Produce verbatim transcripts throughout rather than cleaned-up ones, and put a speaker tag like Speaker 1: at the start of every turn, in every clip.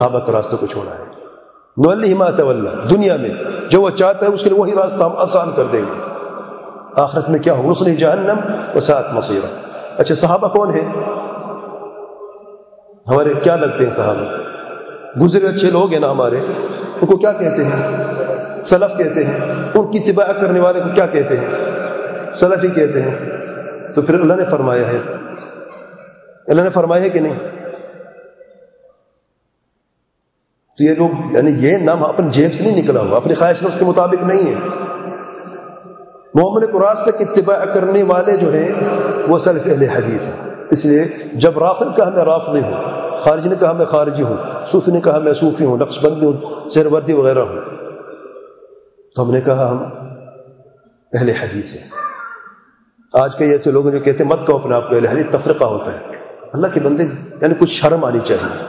Speaker 1: صحابہ کا راستہ کو چھوڑا ہے. نولی ما تولا، دنیا میں جو وہ چاہتا ہے اس کے لیے وہی راستہ ہم آسان کر دیں گے. آخرت میں کیا ہو؟ رسل جہنم وساءت مصیرا. اچھا صحابہ کون ہیں؟ ہمارے کیا لگتے ہیں صحابہ؟ گزرے اچھے لوگ ہیں نا ہمارے، ان کو کیا کہتے ہیں؟ سلف کہتے ہیں. ان کی اتباع کرنے والے کو کیا کہتے ہیں؟ سلف ہی کہتے ہیں. تو پھر اللہ نے فرمایا ہے، اللہ نے فرمایا ہے کہ نہیں؟ تو یہ لوگ یعنی یہ نام اپنے جیب سے نہیں نکلا ہوا، اپنی خواہش نفس کے مطابق نہیں ہے. مومن کو راستہ کی اتباع کرنے والے جو ہیں وہ سلف اہل حدیث ہیں. اس لیے جب رافض کہا میں رافضی ہوں، خارجی نے کہا میں خارجی ہوں، صوفی نے کہا میں صوفی ہوں، نقش بندی ہوں، سہروردی وغیرہ ہوں، تو ہم نے کہا ہم اہل حدیث ہیں. آج کئی ایسے لوگ جو کہتے ہیں مت کہو اپنے آپ کو اہل حدیث، تفرقہ ہوتا ہے. اللہ کے بندے یعنی کچھ شرم آنی چاہیے.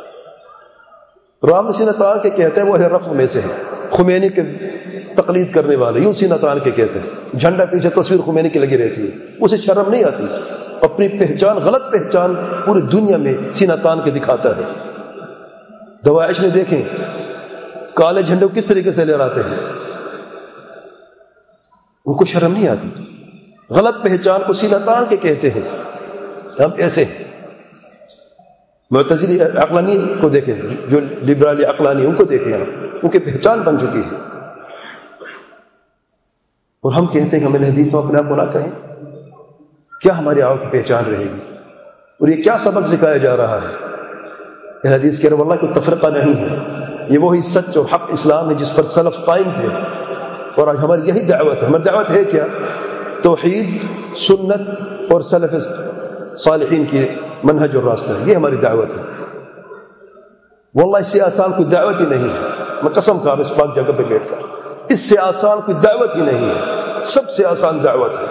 Speaker 1: رافض سینہ تان کے کہتے ہیں وہ اہل رفض میں سے ہیں. خمینی کے تقلید کرنے والے یوں سینہ تان کے کہتے ہیں، جھنڈا پیچھے تصویر خمینی کی لگی رہتی ہے، اسے شرم نہیں آتی. اپنی پہچان، غلط پہچان پوری دنیا میں سینہ تان کے دکھاتا ہے. دواعش نے دیکھیں کالے جھنڈے کو کس طریقے سے لہراتے ہیں، ان کو شرم نہیں آتی. غلط پہچان کو سینہ تان کے کہتے ہیں. ہم ایسے ہیں. معتزلی عقلانی کو دیکھیں، جو لبرالی عقلانی ان کو دیکھیں، آپ ان کی پہچان بن چکی ہے. اور ہم کہتے ہیں کہ ہم حدیث میں اپنے آپ کو نہ کہیں. کیا ہماری آپ کی پہچان رہے گی؟ اور یہ کیا سبق سکھایا جا رہا ہے؟ اہل حدیث کہہ رہے واللہ کوئی تفرقہ نہیں ہے، یہ وہی سچ اور حق اسلام ہے جس پر سلف قائم تھے. اور آج ہماری یہی دعوت ہے. ہماری دعوت ہے کیا؟ توحید، سنت اور سلف صالحین کی منہج اور راستہ ہے. یہ ہماری دعوت ہے. واللہ اس سے آسان کوئی دعوت ہی نہیں ہے. میں قسم کھا رہا ہوں اس پاک جگہ پہ بیٹھ کر، اس سے آسان کوئی دعوت ہی نہیں ہے. سب سے آسان دعوت ہے.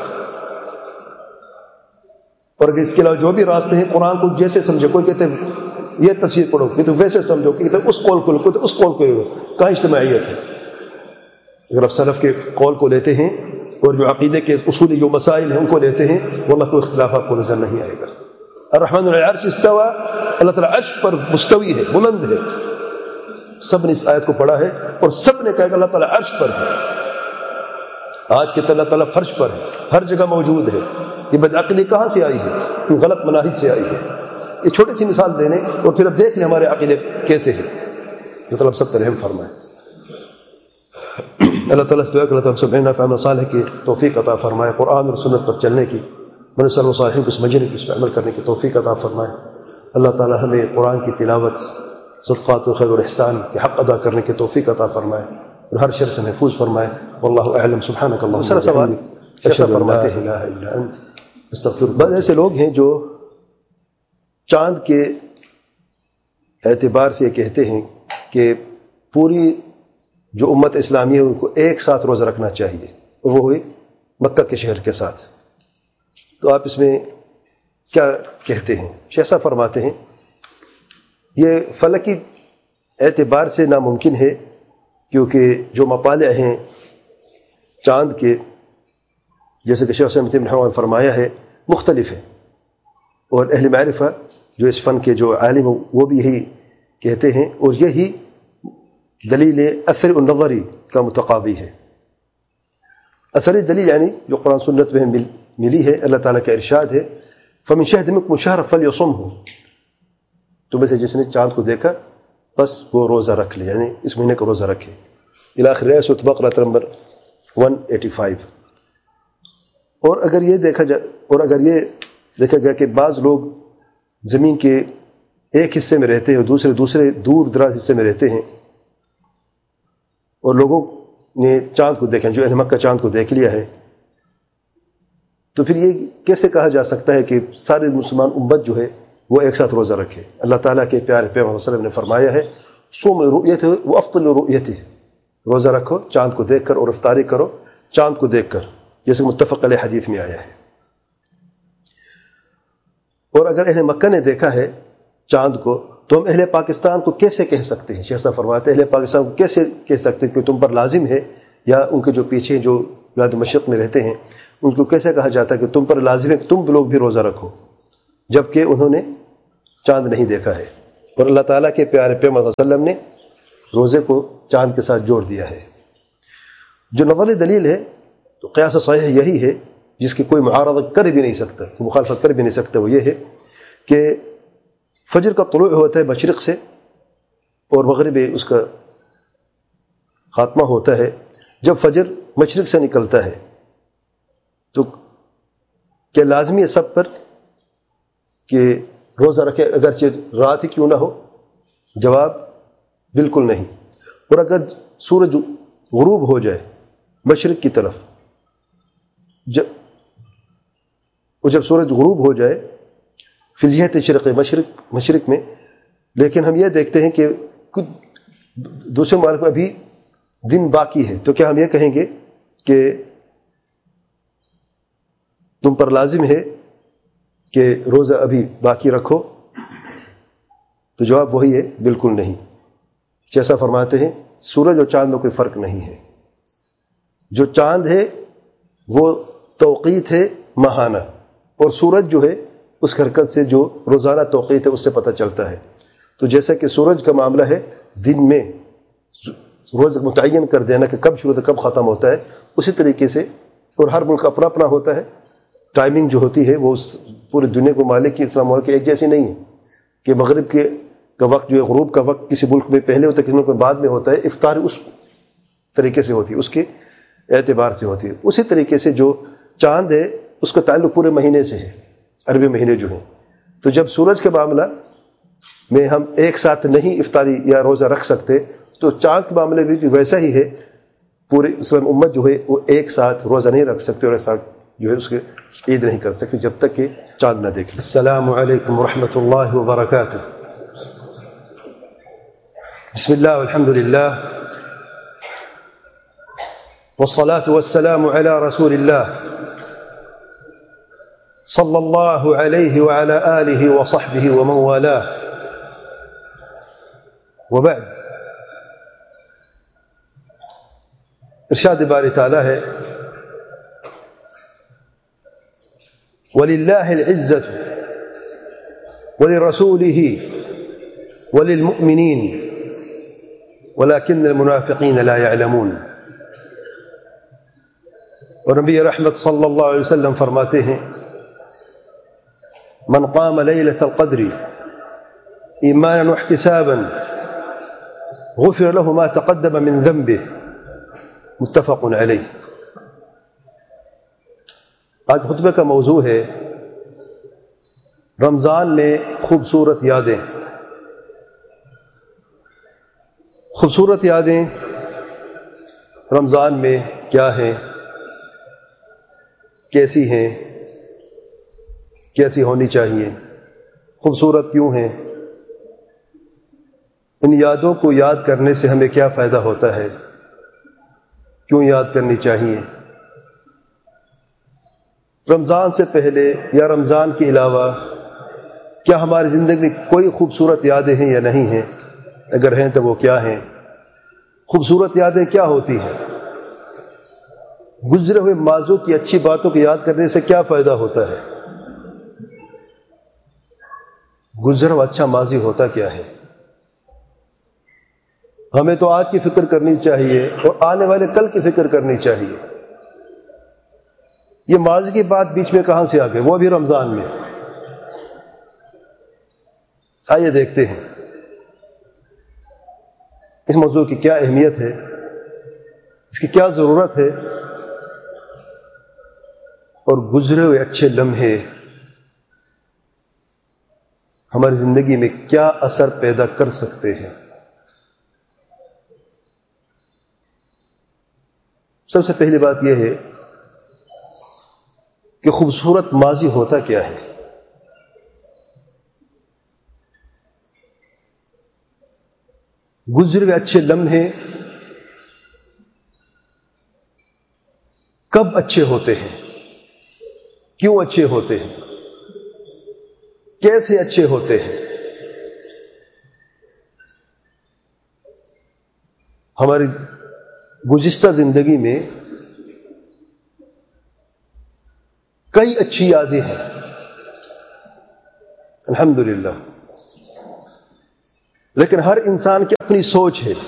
Speaker 1: اور اس کے علاوہ جو بھی راستے ہیں قرآن کو جیسے سمجھے، کوئی کہتے ہیں یہ تفسیر پڑھو، کہ تو ویسے سمجھو، کہ تو اس قول کو لو، تو اس قول کو لو. کہاں اجتماعیت ہے؟ اگر آپ سلف کے قول کو لیتے ہیں اور جو عقیدے کے اصولی جو مسائل ہیں ان کو لیتے ہیں، واللہ کوئی اختلاف آپ کو نظر نہیں آئے گا. الرحمن علی العرش استوى، اللہ تعالیٰ عرش پر مستوی ہے، بلند ہے. سب نے اس آیت کو پڑھا ہے اور سب نے کہا کہ اللہ تعالیٰ عرش پر ہے. آج کے اللہ تعالیٰ فرش پر ہے، ہر جگہ موجود ہے. یہ بدعقیدی کہاں سے آئی ہے؟ یہ غلط مناہج سے آئی ہے. یہ چھوٹی سی مثال دینے اور پھر اب دیکھ لیں ہمارے عقیدے کیسے ہیں. مطلب سب پر رحم فرمائے. اللہ تعالیٰ سے دعا کہ اللہ تعالیٰ سب نافع عمل صالح کی توفیق عطا فرمائے، قرآن اور سنت پر چلنے کی، من صلی اللہ علیہ کو سمجھنے کی، اس پر عمل کرنے کی توفیق عطا فرمائے. اللہ تعالیٰ ہمیں قرآن کی تلاوت، صدقات و خیر و احسان کے حق ادا کرنے کی توفیق عطا فرمائے اور ہر شر سے محفوظ فرمائے. واللہ اعلم. سبحانک اللہم و بحمدک، اشہد ان لا الہ الا انت، استغفرک. بعض ایسے لوگ ہیں جو چاند کے اعتبار سے یہ کہتے ہیں کہ پوری جو امت اسلامی ہے ان کو ایک ساتھ روزہ رکھنا چاہیے، اور وہ ہوئی مکہ کے شہر کے ساتھ. تو آپ اس میں کیا کہتے ہیں؟ شیخ صاحب فرماتے ہیں یہ فلکی اعتبار سے ناممکن ہے، کیونکہ جو مطالع ہیں چاند کے، جیسے کہ شیخ صاحب نے فرمایا ہے، مختلف ہے. اور اہل معرفہ جو اس فن کے جو عالم وہ بھی یہی کہتے ہیں، اور یہی دلیل اثر النظری کا متقاضی ہے. اثری دلیل یعنی جو قرآن سنت میں مل ملی ہے. اللہ تعالیٰ کا ارشاد ہے فمن شہد منکم الشہر فلیصمہ، تو میں سے جس نے چاند کو دیکھا بس وہ روزہ رکھ لے، یعنی اس مہینے کا روزہ رکھے. الی آخر آیت سورۃ بقرہ نمبر ایک سو پچاسی. اور اگر یہ دیکھا جائے اور اگر یہ دیکھا گیا کہ بعض لوگ زمین کے ایک حصے میں رہتے ہیں اور دوسرے دوسرے دور دراز حصے میں رہتے ہیں، اور لوگوں نے چاند کو دیکھا، جو اہل مکہ چاند کو دیکھ لیا ہے، تو پھر یہ کیسے کہا جا سکتا ہے کہ سارے مسلمان امت جو ہے وہ ایک ساتھ روزہ رکھے؟ اللہ تعالیٰ کے پیارے پیغمبر صلی اللہ علیہ وسلم نے فرمایا ہے صوم رؤیت و افطر رؤیت، روزہ رکھو چاند کو دیکھ کر اور افطاری کرو چاند کو دیکھ کر، جیسے متفق علیہ حدیث میں آیا ہے. اور اگر اہل مکہ نے دیکھا ہے چاند کو تو ہم اہل پاکستان کو کیسے کہہ سکتے ہیں؟ شیخ صاحب فرماتے ہیں اہل پاکستان کو کیسے کہہ سکتے ہیں کہ تم پر لازم ہے، یا ان کے جو پیچھے جو بلاد مشرق میں رہتے ہیں ان کو کیسے کہا جاتا ہے کہ تم پر لازم ہے کہ تم لوگ بھی روزہ رکھو، جبکہ انہوں نے چاند نہیں دیکھا ہے؟ اور اللہ تعالیٰ کے پیارے پیغمبر صلی اللہ علیہ وسلم نے روزے کو چاند کے ساتھ جوڑ دیا ہے۔ جو نظری دلیل ہے تو قیاس صحیح یہی ہے، جس کی کوئی معارضہ کر بھی نہیں سکتا، مخالفت کر بھی نہیں سکتا، وہ یہ ہے کہ فجر کا طلوع ہوتا ہے مشرق سے اور مغرب اس کا خاتمہ ہوتا ہے جب فجر مشرق سے نکلتا ہے۔ تو کیا لازمی ہے سب پر کہ روزہ رکھے اگرچہ رات ہی کیوں نہ ہو؟ جواب بالکل نہیں۔ اور اگر سورج غروب ہو جائے مشرق کی طرف، جب اور جب سورج غروب ہو جائے فی الجہت شرق مشرق مشرق میں، لیکن ہم یہ دیکھتے ہیں کہ کچھ دوسرے ممالک میں ابھی دن باقی ہے، تو کیا ہم یہ کہیں گے کہ تم پر لازم ہے کہ روزہ ابھی باقی رکھو؟ تو جواب وہی ہے، بالکل نہیں۔ جیسا فرماتے ہیں سورج اور چاند میں کوئی فرق نہیں ہے۔ جو چاند ہے وہ توقیت ہے ماہانہ، اور سورج جو ہے اس حرکت سے جو روزانہ توقیت ہے اس سے پتہ چلتا ہے۔ تو جیسا کہ سورج کا معاملہ ہے دن میں روز متعین کر دینا کہ کب شروع ہوتا ہے کب ختم ہوتا ہے، اسی طریقے سے اور ہر ملک اپنا اپنا ہوتا ہے، ٹائمنگ جو ہوتی ہے وہ پورے دنیا کو مالک کی اسلام ملک ایک جیسی نہیں ہے کہ مغرب کے کا وقت جو ہے غروب کا وقت کسی ملک میں پہلے ہوتا ہے کسی ملک میں بعد میں ہوتا ہے۔ افطار اس طریقے سے ہوتی ہے، اس کے اعتبار سے ہوتی ہے۔ اسی طریقے سے جو چاند ہے اس کا تعلق پورے مہینے سے ہے، عربی مہینے جو ہیں۔ تو جب سورج کے معاملہ میں ہم ایک ساتھ نہیں افطاری یا روزہ رکھ سکتے، تو چاند کے معاملے میں بھی ویسا ہی ہے، پوری اسلام امت جو ہے وہ ایک ساتھ روزہ نہیں رکھ سکتے اور ایک ساتھ جو ہے اس کے عید نہیں کر سکتے جب تک کہ چاند نہ دیکھیں۔ السلام علیکم ورحمۃ اللہ وبرکاتہ۔ بسم اللہ والحمد للہ والصلاة والسلام على رسول اللہ صلی اللہ علیہ وعلى آلہ وصحبہ ومن والاہ، وبعد۔ ارشاد باری تعالیٰ ہے وَلِلَّهِ الْعِزَّةُ وَلِرَسُولِهِ وَلِلْمُؤْمِنِينَ وَلَكِنَّ الْمُنَافِقِينَ لَا يَعْلَمُونَ۔ اور نبی رحمت صلی اللہ علیہ وسلم فرماتے ہیں من قام لیلۃ القدر ایمانا واحتسابا غفر له ما تقدم من ذنبه، متفق علیہ۔ آج خطبے کا موضوع ہے رمضان میں خوبصورت یادیں۔ خوبصورت یادیں رمضان میں کیا ہیں، کیسی ہیں، کیسی ہونی چاہیے، خوبصورت کیوں ہیں، ان یادوں کو یاد کرنے سے ہمیں کیا فائدہ ہوتا ہے، کیوں یاد کرنی چاہیے۔ رمضان سے پہلے یا رمضان کے علاوہ کیا ہماری زندگی میں کوئی خوبصورت یادیں ہیں یا نہیں ہیں؟ اگر ہیں تو وہ کیا ہیں؟ خوبصورت یادیں کیا ہوتی ہیں؟ گزرے ہوئے ماضی کی اچھی باتوں کو یاد کرنے سے کیا فائدہ ہوتا ہے؟ گزرا ہوا اچھا ماضی ہوتا کیا ہے؟ ہمیں تو آج کی فکر کرنی چاہیے اور آنے والے کل کی فکر کرنی چاہیے۔ یہ ماضی کی بات بیچ میں کہاں سے آ گئی، وہ بھی رمضان میں؟ آئیے دیکھتے ہیں اس موضوع کی کیا اہمیت ہے، اس کی کیا ضرورت ہے، اور گزرے ہوئے اچھے لمحے ہماری زندگی میں کیا اثر پیدا کر سکتے ہیں۔ سب سے پہلی بات یہ ہے کہ خوبصورت ماضی ہوتا کیا ہے۔ گزرے ہوئے اچھے لمحے کب اچھے ہوتے ہیں، کیوں اچھے ہوتے ہیں، کیسے اچھے ہوتے ہیں؟ ہماری گزشتہ زندگی میں کئی اچھی یادیں ہیں الحمدللہ، لیکن ہر انسان کی اپنی سوچ ہے،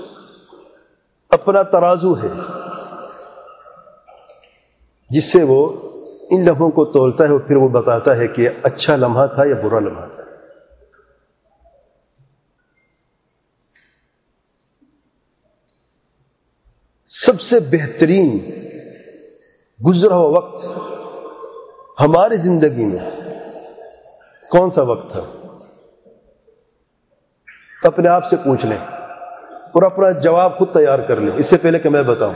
Speaker 1: اپنا ترازو ہے، جس سے وہ ان لمحوں کو تولتا ہے اور پھر وہ بتاتا ہے کہ اچھا لمحہ تھا یا برا لمحہ تھا۔ سب سے بہترین گزرا ہوا وقت ہماری زندگی میں کون سا وقت تھا؟ اپنے آپ سے پوچھ لیں اور اپنا جواب خود تیار کر لیں، اس سے پہلے کہ میں بتاؤں۔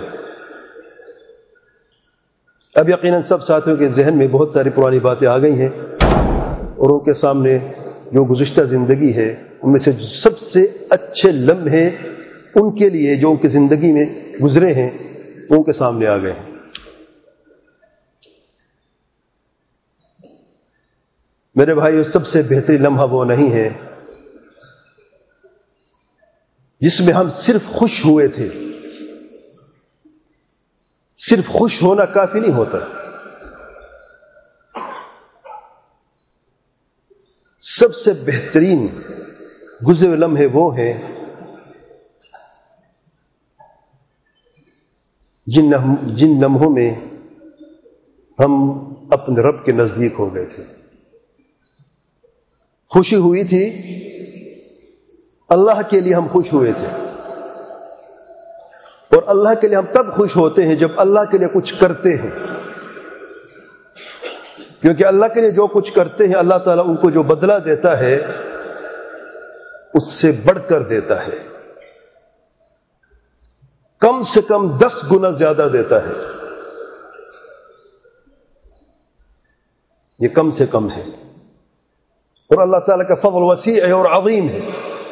Speaker 1: اب یقیناً سب ساتھیوں کے ذہن میں بہت ساری پرانی باتیں آ گئی ہیں، اور ان کے سامنے جو گزشتہ زندگی ہے ان میں سے سب سے اچھے لمحے ان کے لیے جو ان کی زندگی میں گزرے ہیں ان کے سامنے آ گئے ہیں۔ میرے بھائیو، سب سے بہترین لمحہ وہ نہیں ہے جس میں ہم صرف خوش ہوئے تھے۔ صرف خوش ہونا کافی نہیں ہوتا، سب سے بہترین گزرے ہوئے لمحے وہ ہیں جن جن لمحوں میں ہم اپنے رب کے نزدیک ہو گئے تھے۔ خوشی ہوئی تھی، اللہ کے لیے ہم خوش ہوئے تھے، اور اللہ کے لیے ہم تب خوش ہوتے ہیں جب اللہ کے لیے کچھ کرتے ہیں، کیونکہ اللہ کے لیے جو کچھ کرتے ہیں اللہ تعالیٰ ان کو جو بدلہ دیتا ہے اس سے بڑھ کر دیتا ہے، کم سے کم دس گنا زیادہ دیتا ہے۔ یہ کم سے کم ہے، اور اللہ تعالیٰ کا فضل وسیع ہے اور عظیم ہے۔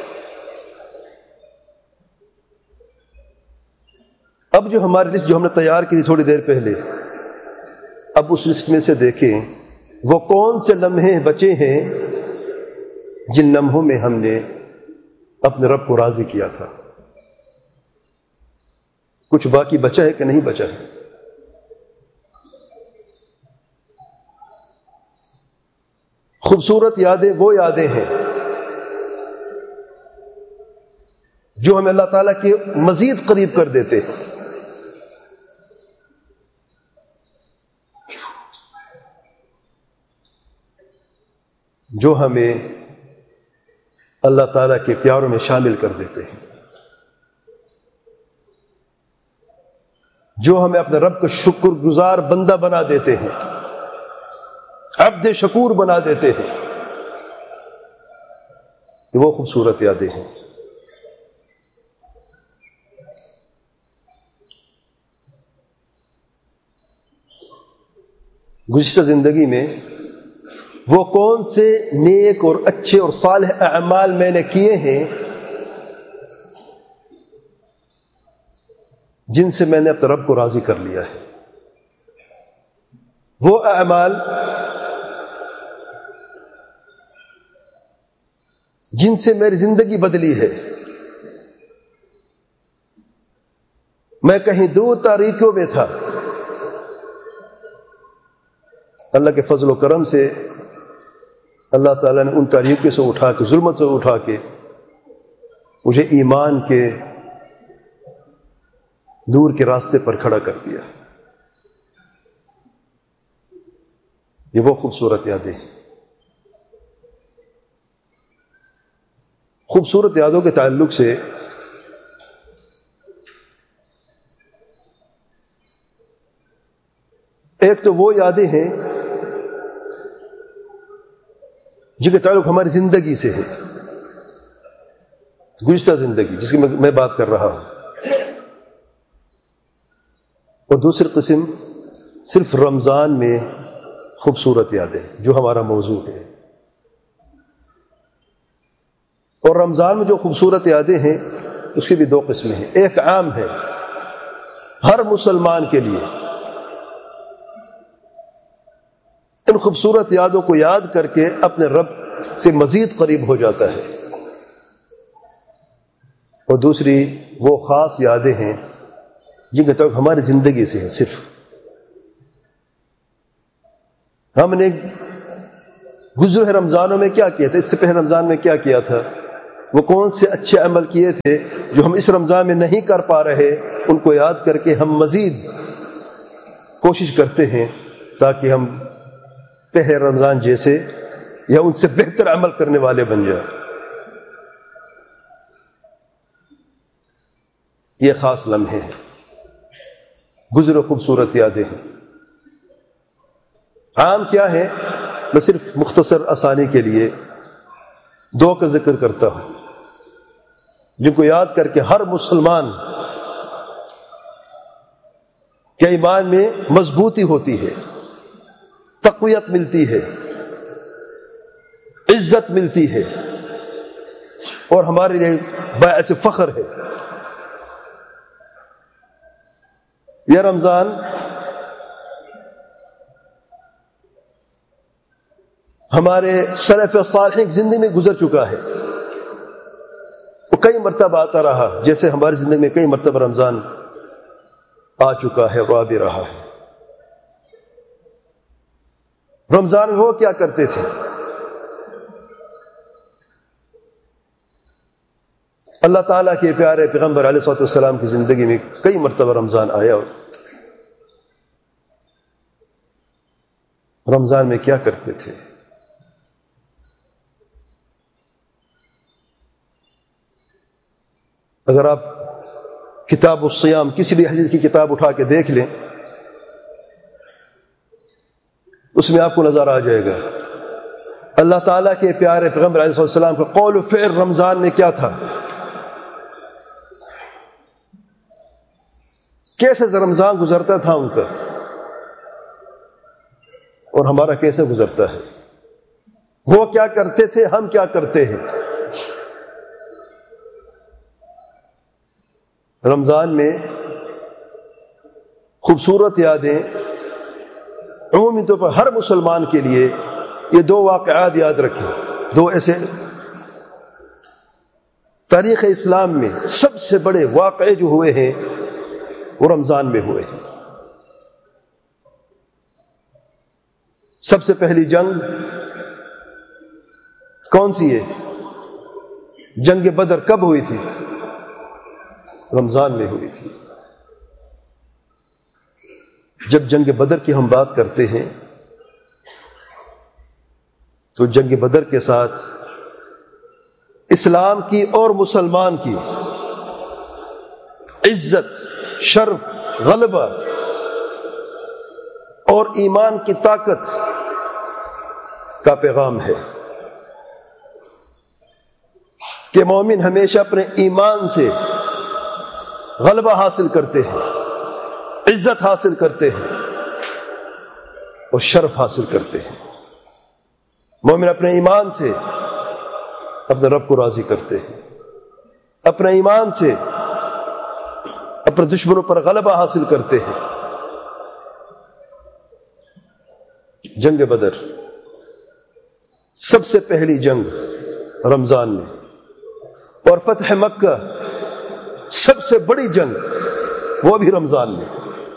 Speaker 1: اب جو ہماری لسٹ جو ہم نے تیار کی تھی تھوڑی دیر پہلے، اب اس لسٹ میں سے دیکھیں وہ کون سے لمحے بچے ہیں جن لمحوں میں ہم نے اپنے رب کو راضی کیا تھا۔ کچھ باقی بچا ہے کہ نہیں بچا ہے؟ خوبصورت یادیں وہ یادیں ہیں جو ہمیں اللہ تعالیٰ کے مزید قریب کر دیتے ہیں۔ جو ہمیں اللہ تعالیٰ کے پیاروں میں شامل کر دیتے ہیں، جو ہمیں اپنے رب کا شکر گزار بندہ بنا دیتے ہیں، عبد شکور بنا دیتے ہیں، یہ وہ خوبصورت یادیں ہیں۔ گزشتہ زندگی میں وہ کون سے نیک اور اچھے اور صالح اعمال میں نے کیے ہیں جن سے میں نے اپنے رب کو راضی کر لیا ہے؟ وہ اعمال جن سے میری زندگی بدلی ہے۔ میں کہیں دور تاریکیوں میں تھا، اللہ کے فضل و کرم سے اللہ تعالیٰ نے ان تاریکیوں سے اٹھا کے، ظلمت سے اٹھا کے مجھے ایمان کے نور کے راستے پر کھڑا کر دیا۔ یہ وہ خوبصورت یادیں ہیں۔ خوبصورت یادوں کے تعلق سے ایک تو وہ یادیں ہیں جن کا تعلق ہماری زندگی سے ہے، گزشتہ زندگی جس کی میں بات کر رہا ہوں، اور دوسری قسم صرف رمضان میں خوبصورت یادیں جو ہمارا موضوع ہے۔ اور رمضان میں جو خوبصورت یادیں ہیں اس کی بھی دو قسمیں ہیں۔ ایک عام ہے ہر مسلمان کے لیے، ان خوبصورت یادوں کو یاد کر کے اپنے رب سے مزید قریب ہو جاتا ہے، اور دوسری وہ خاص یادیں ہیں جن کا تعلق ہماری زندگی سے ہے۔ صرف ہم نے گزرے رمضانوں میں کیا کیا تھا، اس سے پہلے رمضان میں کیا کیا تھا، وہ کون سے اچھے عمل کیے تھے جو ہم اس رمضان میں نہیں کر پا رہے، ان کو یاد کر کے ہم مزید کوشش کرتے ہیں تاکہ ہم پہلے رمضان جیسے یا ان سے بہتر عمل کرنے والے بن جائیں۔ یہ خاص لمحے ہیں، گزرے خوبصورت یادیں ہیں۔ عام کیا ہے، میں صرف مختصر آسانی کے لیے دو کا ذکر کرتا ہوں جن کو یاد کر کے ہر مسلمان کے ایمان میں مضبوطی ہوتی ہے، تقویت ملتی ہے، عزت ملتی ہے، اور ہمارے لیے باعث فخر ہے۔ یہ رمضان ہمارے سلف صالحین کی زندگی میں گزر چکا ہے، وہ کئی مرتبہ آتا رہا، جیسے ہماری زندگی میں کئی مرتبہ رمضان آ چکا ہے اور آ بھی رہا ہے۔ رمضان میں وہ کیا کرتے تھے؟ اللہ تعالیٰ کے پیارے پیغمبر علیہ الصلوۃ والسلام کی زندگی میں کئی مرتبہ رمضان آیا، اور رمضان میں کیا کرتے تھے؟ اگر آپ کتاب الصیام کسی بھی حدیث کی کتاب اٹھا کے دیکھ لیں، اس میں آپ کو نظر آ جائے گا اللہ تعالیٰ کے پیارے پیغمبر علیہ السلام کا قول و فعل رمضان میں کیا تھا، کیسے رمضان گزرتا تھا ان کا، اور ہمارا کیسے گزرتا ہے۔ وہ کیا کرتے تھے، ہم کیا کرتے ہیں۔ رمضان میں خوبصورت یادیں، عمومی طور پر ہر مسلمان کے لیے یہ دو واقعات یاد رکھیں، دو ایسے تاریخ اسلام میں سب سے بڑے واقعے جو ہوئے ہیں وہ رمضان میں ہوئے ہیں۔ سب سے پہلی جنگ کون سی ہے؟ جنگ بدر کب ہوئی تھی؟ رمضان میں ہوئی تھی۔ جب جنگ بدر کی ہم بات کرتے ہیں تو جنگ بدر کے ساتھ اسلام کی اور مسلمان کی عزت، شرف، غلبہ اور ایمان کی طاقت کا پیغام ہے کہ مومن ہمیشہ اپنے ایمان سے غلبہ حاصل کرتے ہیں، عزت حاصل کرتے ہیں اور شرف حاصل کرتے ہیں۔ مومن اپنے ایمان سے اپنے رب کو راضی کرتے ہیں، اپنے ایمان سے اپنے دشمنوں پر غلبہ حاصل کرتے ہیں۔ جنگ بدر سب سے پہلی جنگ رمضان میں، اور فتح مکہ سب سے بڑی جنگ وہ بھی رمضان میں۔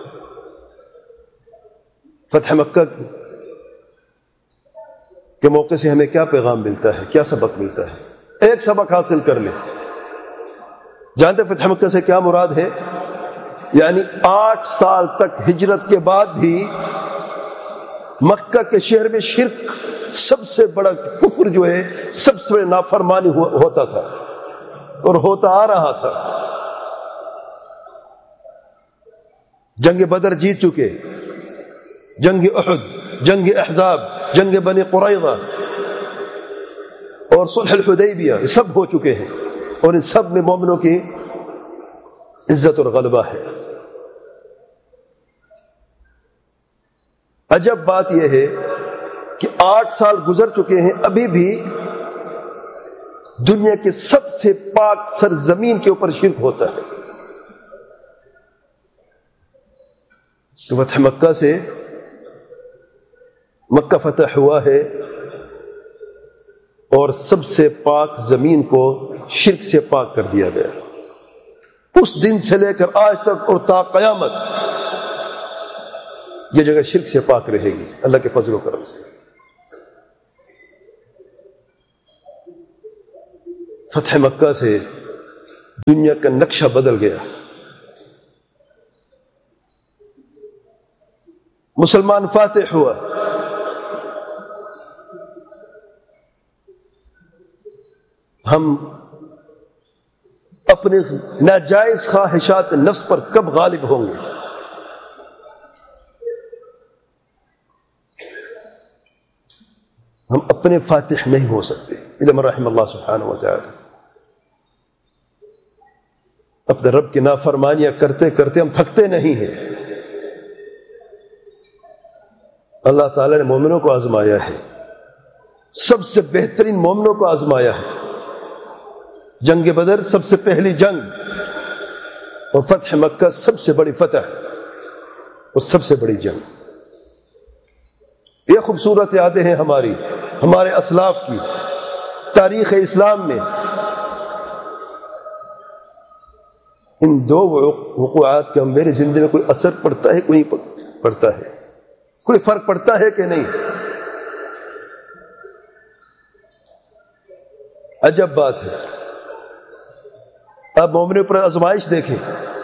Speaker 1: فتح مکہ کے موقع سے ہمیں کیا پیغام ملتا ہے، کیا سبق ملتا ہے؟ ایک سبق حاصل کر لیں۔ جانتے فتح مکہ سے کیا مراد ہے؟ یعنی آٹھ سال تک ہجرت کے بعد بھی مکہ کے شہر میں شرک سب سے بڑا کفر جو ہے، سب سے بڑی نافرمانی ہوتا تھا اور ہوتا آ رہا تھا۔ جنگ بدر جیت چکے، جنگ احد، جنگ احزاب، جنگ بنی قریظہ اور صلح الحدیبیہ یہ سب ہو چکے ہیں، اور ان سب میں مومنوں کی عزت اور غلبہ ہے۔ عجب بات یہ ہے کہ آٹھ سال گزر چکے ہیں، ابھی بھی دنیا کے سب سے پاک سرزمین کے اوپر شرک ہوتا ہے۔ تو فتح مکہ سے مکہ فتح ہوا ہے اور سب سے پاک زمین کو شرک سے پاک کر دیا گیا۔ اس دن سے لے کر آج تک اور تا قیامت یہ جگہ شرک سے پاک رہے گی اللہ کے فضل و کرم سے۔ فتح مکہ سے دنیا کا نقشہ بدل گیا. مسلمان فاتح ہوا. ہم اپنے ناجائز خواہشات نفس پر کب غالب ہوں گے؟ ہم اپنے فاتح نہیں ہو سکتے الا من رحم اللہ سبحانہ و تعالی. اپنے رب کی نافرمانیاں کرتے کرتے ہم تھکتے نہیں ہیں. اللہ تعالیٰ نے مومنوں کو آزمایا ہے، سب سے بہترین مومنوں کو آزمایا ہے. جنگ بدر سب سے پہلی جنگ اور فتح مکہ سب سے بڑی فتح اور سب سے بڑی جنگ. یہ خوبصورت یادیں ہیں ہماری، ہمارے اسلاف کی تاریخ اسلام میں. ان دو وقوعات کا میری زندگی میں کوئی اثر پڑتا ہے کوئی نہیں پڑتا ہے، کوئی فرق پڑتا ہے کہ نہیں؟ عجب بات ہے. اب مومنوں پر آزمائش دیکھیں.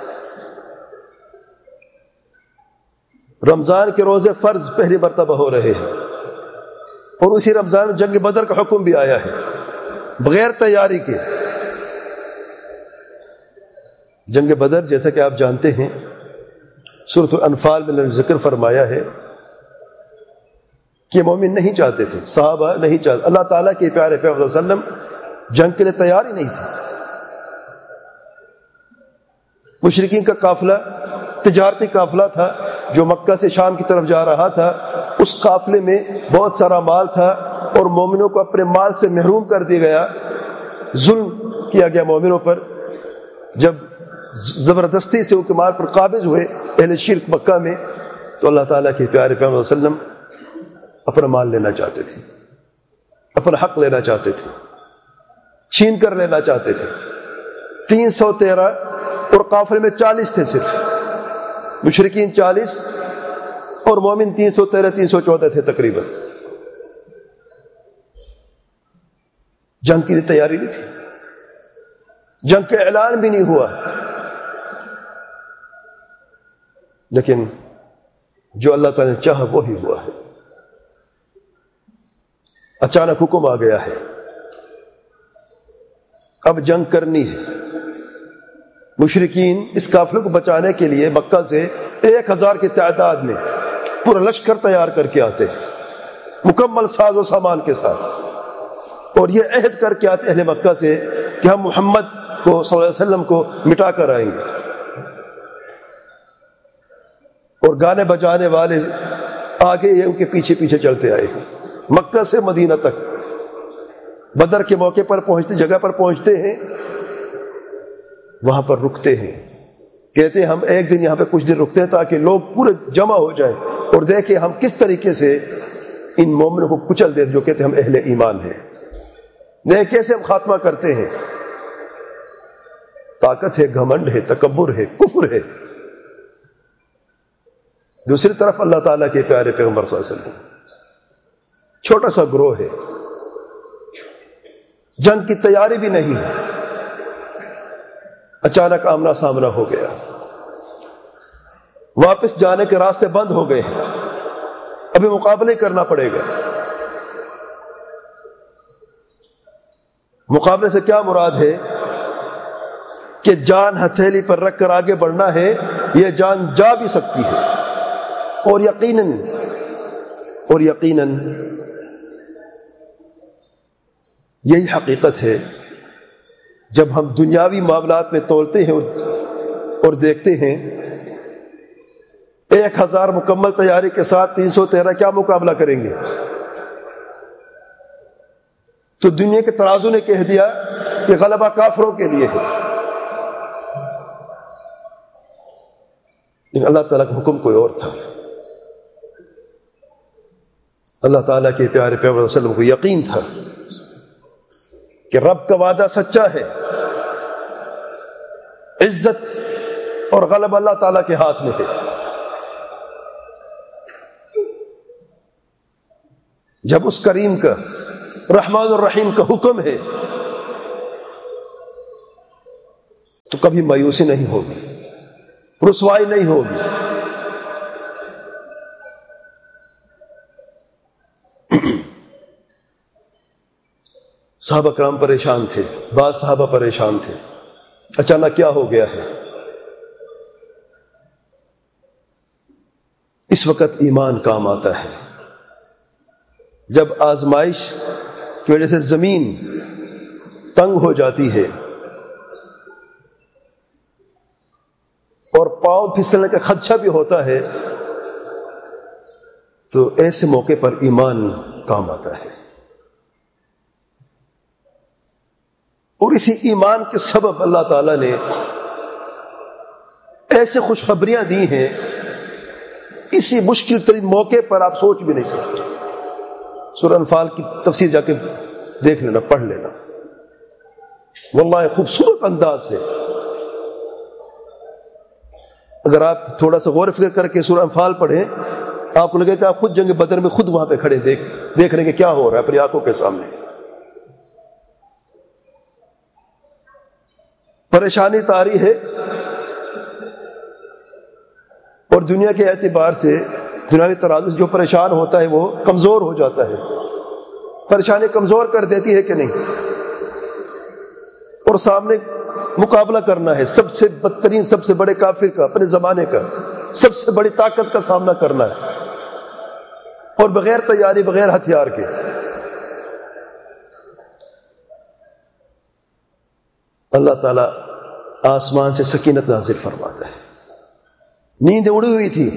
Speaker 1: رمضان کے روزے فرض پہلی مرتبہ ہو رہے ہیں اور اسی رمضان میں جنگ بدر کا حکم بھی آیا ہے بغیر تیاری کے. جنگ بدر جیسا کہ آپ جانتے ہیں سورۃ الانفال میں ذکر فرمایا ہے کہ مومن نہیں چاہتے تھے، صحابہ نہیں چاہتے، اللہ تعالیٰ کے پیارے پیغمبر صلی اللہ علیہ وسلم جنگ کے لیے تیار ہی نہیں تھے. مشرکین کا قافلہ تجارتی قافلہ تھا جو مکہ سے شام کی طرف جا رہا تھا. اس قافلے میں بہت سارا مال تھا اور مومنوں کو اپنے مال سے محروم کر دیا گیا، ظلم کیا گیا مومنوں پر. جب زبردستی سے ان کے مال پر قابض ہوئے اہل شرک مکہ میں، تو اللہ تعالیٰ کے پیارے پیغمبر صلی اللہ علیہ وسلم اپنا مال لینا چاہتے تھے، اپنا حق لینا چاہتے تھے، چھین کر لینا چاہتے تھے. تین سو تیرہ اور قافلے میں چالیس تھے، صرف مشرکین چالیس اور مومن تین سو تیرہ تین سو چودہ تھے تقریباً. جنگ کی تیاری نہیں تھی، جنگ کا اعلان بھی نہیں ہوا. لیکن جو اللہ تعالیٰ نے چاہا وہی ہوا ہے. اچانک حکم آ گیا ہے، اب جنگ کرنی ہے. مشرکین اس قافلے کو بچانے کے لیے مکہ سے ایک ہزار کی تعداد میں پورا لشکر تیار کر کے آتے ہیں، مکمل ساز و سامان کے ساتھ، اور یہ عہد کر کے آتے اہل مکہ سے کہ ہم محمد کو صلی اللہ علیہ وسلم کو مٹا کر آئیں گے. اور گانے بجانے والے آگے یہ ان کے پیچھے پیچھے چلتے آئے ہیں مکہ سے مدینہ تک. بدر کے موقع پر پہنچتے جگہ پر پہنچتے ہیں، وہاں پر رکتے ہیں، کہتے ہیں ہم ایک دن یہاں پہ کچھ دن رکتے ہیں تاکہ لوگ پورے جمع ہو جائیں اور دیکھیں ہم کس طریقے سے ان مومنوں کو کچل دیں جو کہتے ہیں ہم اہل ایمان ہیں. دیکھ کیسے ہم خاتمہ کرتے ہیں. طاقت ہے، گھمنڈ ہے، تکبر ہے، کفر ہے. دوسری طرف اللہ تعالیٰ کے پیارے پیغمبر صلی اللہ علیہ وسلم چھوٹا سا گروہ ہے، جنگ کی تیاری بھی نہیں ہے. اچانک آمنا سامنا ہو گیا، واپس جانے کے راستے بند ہو گئے ہیں، ابھی مقابلے کرنا پڑے گا. مقابلے سے کیا مراد ہے کہ جان ہتھیلی پر رکھ کر آگے بڑھنا ہے. یہ جان جا بھی سکتی ہے، اور یقیناً اور یقیناً یہی حقیقت ہے. جب ہم دنیاوی معاملات میں تولتے ہیں اور دیکھتے ہیں ایک ہزار مکمل تیاری کے ساتھ تین سو تیرہ کیا مقابلہ کریں گے، تو دنیا کے ترازو نے کہہ دیا کہ غلبہ کافروں کے لیے ہے. لیکن اللہ تعالیٰ کا حکم کوئی اور تھا. اللہ تعالیٰ کے پیارے پیغمبر صلی اللہ علیہ وسلم کو یقین تھا کہ رب کا وعدہ سچا ہے، عزت اور غلبہ اللہ تعالیٰ کے ہاتھ میں ہے. جب اس کریم کا رحمان الرحیم کا حکم ہے کبھی مایوسی نہیں ہوگی، رسوائی نہیں ہوگی۔ صحابہ کرام پریشان تھے، بعض صحابہ پریشان تھے، اچانک کیا ہو گیا ہے؟ اس وقت ایمان کام آتا ہے، جب آزمائش کی وجہ سے زمین تنگ ہو جاتی ہے اور پاؤں پھسلنے کا خدشہ بھی ہوتا ہے، تو ایسے موقع پر ایمان کام آتا ہے، اور اسی ایمان کے سبب اللہ تعالیٰ نے ایسے خوشخبریاں دی ہیں، اسی مشکل ترین موقع پر آپ سوچ بھی نہیں سکتے۔ سورہ انفال کی تفسیر جا کے دیکھ لینا، پڑھ لینا، واللہ خوبصورت انداز سے۔ اگر آپ تھوڑا سا غور و فکر کر کے سورہ انفال پڑھیں، آپ کو لگے کہ آپ خود جنگ بدر میں خود وہاں پہ کھڑے دیکھ دیکھ رہے ہیں کہ کیا ہو رہا ہے اپنی آنکھوں کے سامنے۔ پریشانی طاری ہے، اور دنیا کے اعتبار سے دنیاوی ترازو سے جو پریشان ہوتا ہے وہ کمزور ہو جاتا ہے۔ پریشانی کمزور کر دیتی ہے کہ نہیں؟ اور سامنے مقابلہ کرنا ہے سب سے بدترین، سب سے بڑے کافر کا، اپنے زمانے کا، سب سے بڑی طاقت کا سامنا کرنا ہے، اور بغیر تیاری، بغیر ہتھیار کے۔ اللہ تعالیٰ آسمان سے سکینت نازل فرماتا ہے۔ نیند اڑی ہوئی تھی،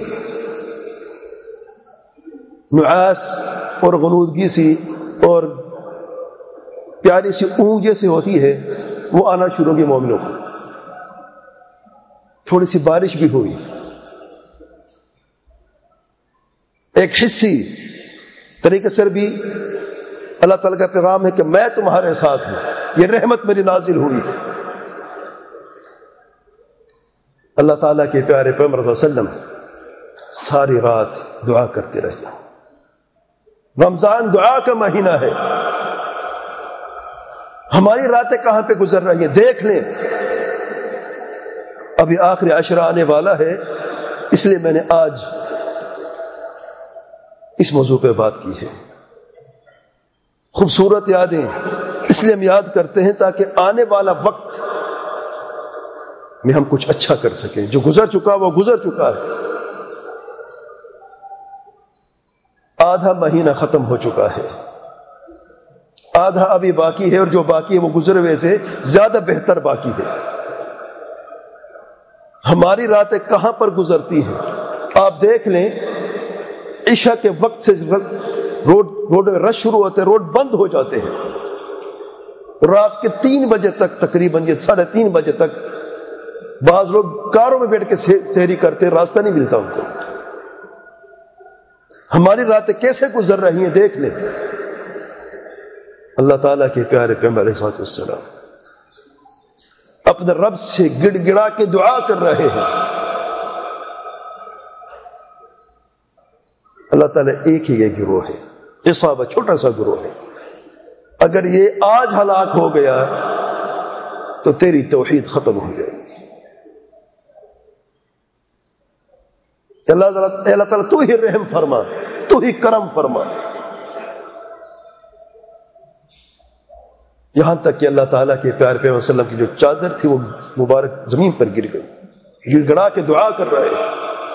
Speaker 1: نعاس اور غنودگی سی اور پیاری سی اونگ جیسی ہوتی ہے وہ آنا شروع ہوگی مومنوں کو۔ تھوڑی سی بارش بھی ہوئی، ایک حصی طریقے سے بھی اللہ تعالیٰ کا پیغام ہے کہ میں تمہارے ساتھ ہوں، یہ رحمت میری نازل ہوئی ہے۔ اللہ تعالیٰ کے پیارے پیغمبر صلی اللہ علیہ وسلم ساری رات دعا کرتے رہے۔ رمضان دعا کا مہینہ ہے، ہماری راتیں کہاں پہ گزر رہی ہیں دیکھ لیں۔ ابھی آخری عشرہ آنے والا ہے، اس لیے میں نے آج اس موضوع پہ بات کی ہے۔ خوبصورت یادیں اس لیے ہم یاد کرتے ہیں تاکہ آنے والا وقت میں ہم کچھ اچھا کر سکیں۔ جو گزر چکا وہ گزر چکا ہے، آدھا مہینہ ختم ہو چکا ہے، آدھا ابھی باقی ہے، اور جو باقی ہے وہ گزرے ہوئے سے زیادہ بہتر باقی ہے۔ ہماری راتیں کہاں پر گزرتی ہیں؟ آپ دیکھ لیں، عشاء کے وقت سے روڈ روڈ میں رش شروع ہوتے ہیں، روڈ بند ہو جاتے ہیں، رات کے تین بجے تک، تقریباً یہ ساڑھے تین بجے تک بعض لوگ کاروں میں بیٹھ کے سحری کرتے، راستہ نہیں ملتا ان کو۔ ہماری راتیں کیسے گزر رہی ہیں دیکھ لیں۔ اللہ تعالیٰ کے پیارے پیغمبر علیہ الصلوۃ والسلام اپنے رب سے گڑ گڑا کے دعا کر رہے ہیں۔ اللہ تعالیٰ ایک ہی یہ گروہ ہے، عصابہ، چھوٹا سا گروہ ہے، اگر یہ آج ہلاک ہو گیا تو تیری توحید ختم ہو جائے گی۔ اللہ تعالیٰ اللہ تعالیٰ تو ہی رحم فرما، تو ہی کرم فرما۔ یہاں تک کہ اللہ تعالیٰ کے پیارے پیغمبر صلی اللہ علیہ وسلم کی جو چادر تھی وہ مبارک زمین پر گر گئی، گڑ گڑا کے دعا کر رہے ہیں۔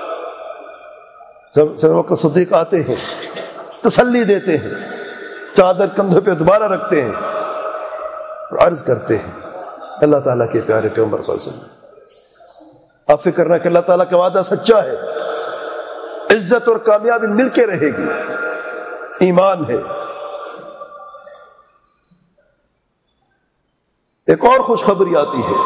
Speaker 1: سب وقت صدیق آتے ہیں، تسلی دیتے ہیں، چادر کندھوں پہ دوبارہ رکھتے ہیں اور عرض کرتے ہیں اللہ تعالیٰ کے پیارے پیغمبر صلی اللہ علیہ وسلم، آپ فکر کرنا کہ اللہ تعالیٰ کا وعدہ سچا ہے، عزت اور کامیابی مل کے رہے گی، ایمان ہے۔ ایک اور خوشخبری آتی ہے،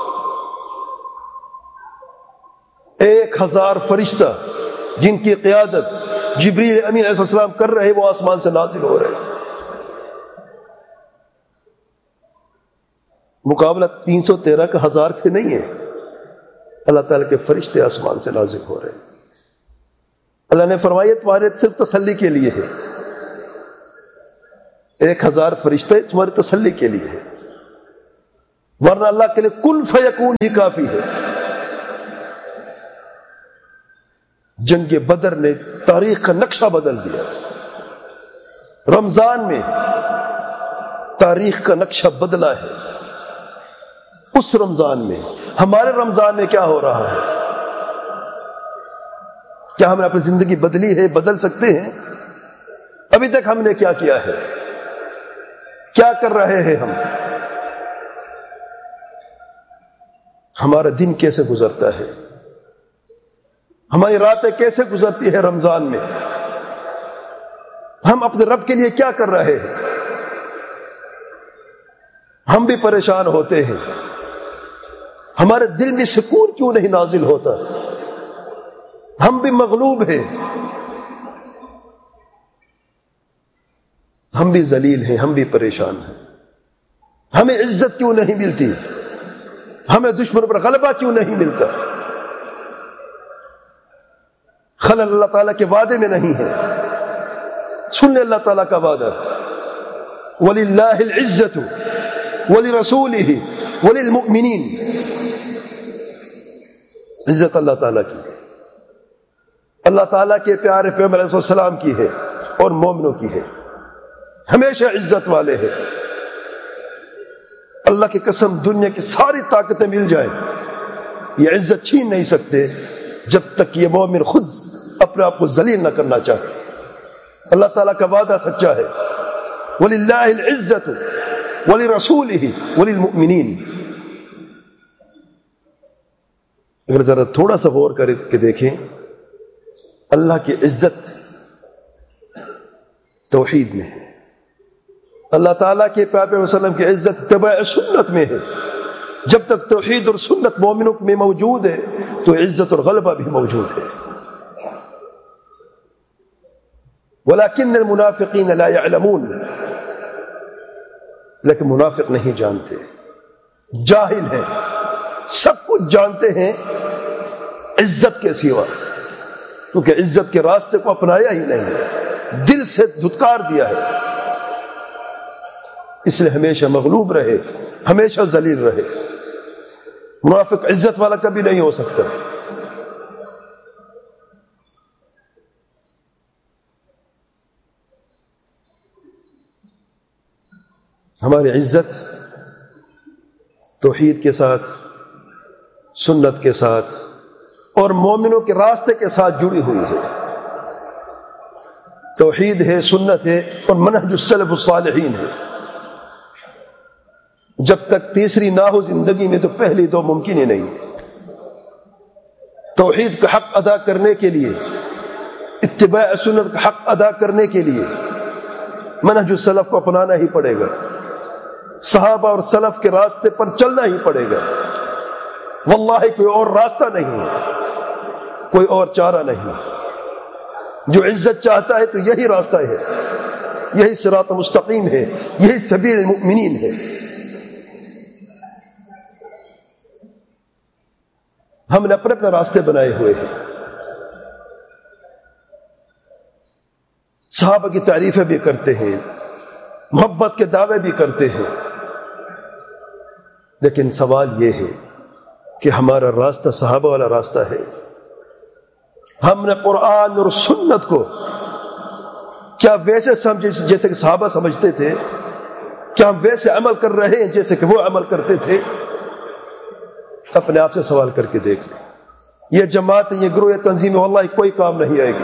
Speaker 1: ایک ہزار فرشتہ جن کی قیادت جبریل امین علیہ السلام کر رہے وہ آسمان سے نازل ہو رہے ہیں۔ مقابلہ تین سو تیرہ کا ہزار سے نہیں ہے، اللہ تعالیٰ کے فرشتے آسمان سے نازل ہو رہے ہیں۔ اللہ نے فرمایا تمہارے صرف تسلی کے لیے ہے، ایک ہزار فرشتے تمہاری تسلی کے لیے ہے۔ ورنہ اللہ کے لیے کن فیکون ہی کافی ہے۔ جنگ بدر نے تاریخ کا نقشہ بدل دیا، رمضان میں تاریخ کا نقشہ بدلا ہے۔ اس رمضان میں، ہمارے رمضان میں کیا ہو رہا ہے؟ کیا ہم نے اپنی زندگی بدلی ہے؟ بدل سکتے ہیں؟ ابھی تک ہم نے کیا کیا ہے؟ کیا کر رہے ہیں ہم؟ ہمارا دن کیسے گزرتا ہے؟ ہماری راتیں کیسے گزرتی ہے رمضان میں؟ ہم اپنے رب کے لیے کیا کر رہے ہیں؟ ہم بھی پریشان ہوتے ہیں، ہمارے دل میں سکون کیوں نہیں نازل ہوتا؟ ہم بھی مغلوب ہیں، ہم بھی ذلیل ہیں، ہم بھی پریشان ہیں، ہمیں عزت کیوں نہیں ملتی؟ ہمیں دشمنوں پر غلبہ کیوں نہیں ملتا؟ خلل اللہ تعالیٰ کے وعدے میں نہیں ہے۔ سن لے اللہ تعالیٰ کا وعدہ، وَلِلَّهِ الْعِزَّةُ وَلِرَسُولِهِ وَلِلْمُؤْمِنِينَ۔ عزت اللہ تعالیٰ کی ہے، اللہ تعالیٰ کے پیارے پیغمبر علیہ السلام کی ہے اور مومنوں کی ہے، ہمیشہ عزت والے ہیں۔ اللہ کی قسم، دنیا کی ساری طاقتیں مل جائیں، یہ عزت چھین نہیں سکتے جب تک یہ مومن خود اپنے آپ کو ذلیل نہ کرنا چاہے۔ اللہ تعالیٰ کا وعدہ سچا ہے، وَلِلَّهِ الْعِزَّةُ وَلِرَسُولِهِ وَلِلْمُؤْمِنِينَ۔ اگر ذرا تھوڑا سا غور کر کے دیکھیں، اللہ کی عزت توحید میں ہے، اللہ تعالیٰ کے پیارے وسلم کی عزت اتباع سنت میں ہے۔ جب تک توحید اور سنت مومنوں میں موجود ہے تو عزت اور غلبہ بھی موجود ہے۔ وَلَكِنَّ الْمُنَافِقِينَ لَا يَعْلَمُونَ، لیکن منافق نہیں جانتے، جاہل ہیں، سب کچھ جانتے ہیں عزت کے سوا، کیونکہ عزت کے راستے کو اپنایا ہی نہیں ہے، دل سے دھتکار دیا ہے، اس لیے ہمیشہ مغلوب رہے، ہمیشہ ذلیل رہے۔ منافق عزت والا کبھی نہیں ہو سکتا۔ ہماری عزت توحید کے ساتھ، سنت کے ساتھ اور مومنوں کے راستے کے ساتھ جڑی ہوئی ہے۔ توحید ہے، سنت ہے اور منہج السلف الصالحین ہے۔ جب تک تیسری نہ ہو زندگی میں تو پہلی دو ممکن ہی نہیں ہے۔ توحید کا حق ادا کرنے کے لیے، اتباع سنت کا حق ادا کرنے کے لیے منہج السلف کو اپنانا ہی پڑے گا، صحابہ اور سلف کے راستے پر چلنا ہی پڑے گا۔ واللہ کوئی اور راستہ نہیں ہے، کوئی اور چارہ نہیں۔ جو عزت چاہتا ہے تو یہی راستہ ہے، یہی صراط مستقیم ہے، یہی سبیل المؤمنین ہے۔ ہم نے اپنے اپنے راستے بنائے ہوئے ہیں، صحابہ کی تعریفیں بھی کرتے ہیں، محبت کے دعوے بھی کرتے ہیں، لیکن سوال یہ ہے کہ ہمارا راستہ صحابہ والا راستہ ہے؟ ہم نے قرآن اور سنت کو کیا ویسے سمجھے جیسے کہ صحابہ سمجھتے تھے؟ کیا ہم ویسے عمل کر رہے ہیں جیسے کہ وہ عمل کرتے تھے؟ اپنے آپ سے سوال کر کے دیکھ لیں۔ یہ جماعت، یہ گروہ، یہ تنظیم واللہ کوئی کام نہیں آئے گی،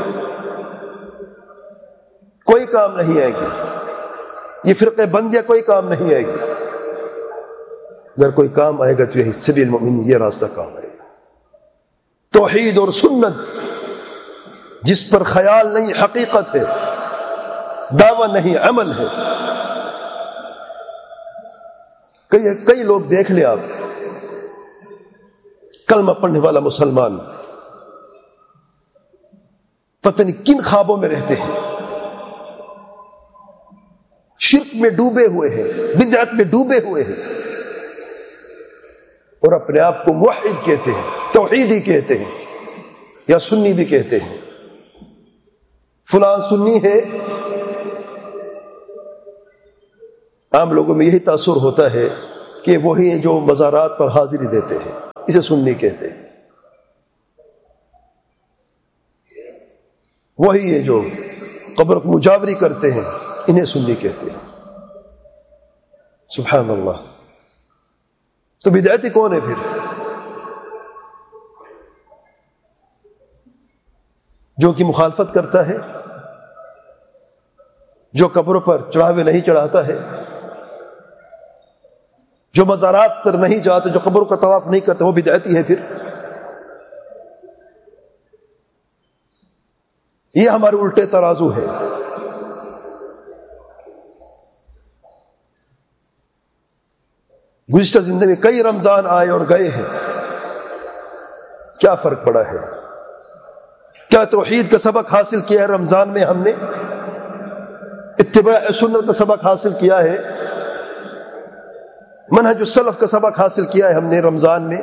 Speaker 1: کوئی کام نہیں آئے گی، یہ فرقے بندیاں کوئی کام نہیں آئے گی۔ اگر کوئی کام آئے گا تو یہی سبیل المؤمنین، یہ راستہ کام آئے گا۔ توحید اور سنت جس پر خیال نہیں حقیقت ہے، دعویٰ نہیں عمل ہے۔ کئی کئی لوگ دیکھ لیں آپ، کلمہ پڑھنے والا مسلمان پتہ نہیں کن خوابوں میں رہتے ہیں، شرک میں ڈوبے ہوئے ہیں، بدعت میں ڈوبے ہوئے ہیں، اور اپنے آپ کو موحد کہتے ہیں، توحیدی کہتے ہیں، یا سنی بھی کہتے ہیں۔ فلان سنی ہے، عام لوگوں میں یہی تاثر ہوتا ہے کہ وہی ہیں جو مزارات پر حاضری دیتے ہیں، اسے سنی کہتے ہیں۔ وہی ہیں جو قبر کو مجاوری کرتے ہیں، انہیں سنی کہتے ہیں۔ سبحان اللہ۔ تو بدعتی کون ہے پھر؟ جو کی مخالفت کرتا ہے، جو قبروں پر چڑھاوے نہیں چڑھاتا ہے، جو مزارات پر نہیں جاتے، جو قبروں کا طواف نہیں کرتے، وہ بدعتی ہے پھر۔ یہ ہمارے الٹے ترازو ہے۔ گزشتہ زندگی میں کئی رمضان آئے اور گئے ہیں، کیا فرق پڑا ہے؟ کیا توحید کا سبق حاصل کیا ہے رمضان میں ہم نے؟ اتباع سنت کا سبق حاصل کیا ہے؟ منہج السلف کا سبق حاصل کیا ہے ہم نے رمضان میں؟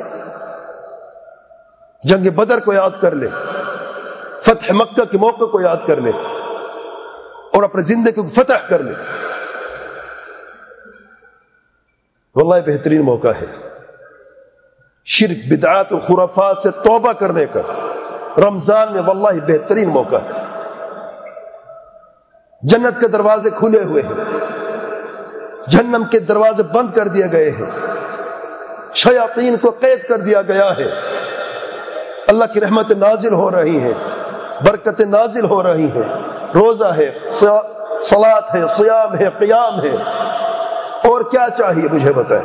Speaker 1: جنگ بدر کو یاد کر لے، فتح مکہ کے موقع کو یاد کر لے اور اپنے زندگی کو فتح کر لے۔ واللہ بہترین موقع ہے شرک، بدعات اور خرافات سے توبہ کرنے کا۔ رمضان میں واللہ بہترین موقع ہے۔ جنت کے دروازے کھلے ہوئے ہیں، جہنم کے دروازے بند کر دیے گئے ہیں، شیاطین کو قید کر دیا گیا ہے۔ اللہ کی رحمت نازل ہو رہی ہیں، برکتیں نازل ہو رہی ہیں، روزہ ہے، صلاۃ ہے، صیام ہے، قیام ہے، اور کیا چاہیے مجھے بتائیں؟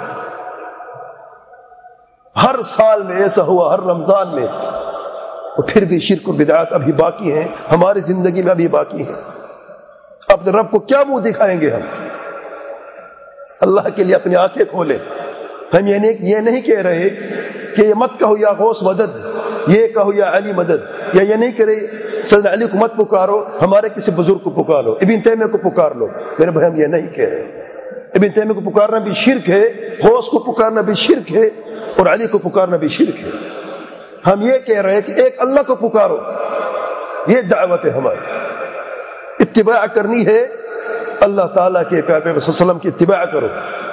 Speaker 1: ہر سال میں ایسا ہوا، ہر رمضان میں، اور پھر بھی شرک و بدعات ابھی باقی ہیں، ہماری زندگی میں ابھی باقی ہیں۔ اپنے رب کو کیا منہ دکھائیں گے ہم؟ اللہ کے لیے اپنی آنکھیں کھولیں۔ ہم یہ نہیں یہ نہیں کہہ رہے کہ یہ مت کہو یا غوث مدد، یہ کہو یا علی مدد، یا یہ نہیں کہہ رہے سیدنا علی کو مت پکارو، ہمارے کسی بزرگ کو پکارو، ابن تیمیہ کو پکار لو۔ میرے بھائی، ہم یہ نہیں کہہ رہے۔ ابن تیمیہ کو پکارنا بھی شرک ہے، غوث کو پکارنا بھی شرک ہے، اور علی کو پکارنا بھی شرک ہے۔ ہم یہ کہہ رہے ہیں کہ ایک اللہ کو پکارو، یہ دعوت ہے ہماری۔ اتباع کرنی ہے اللہ تعالیٰ کے پیارے پیغمبر صلی اللہ علیہ وسلم کی اتباع کرو،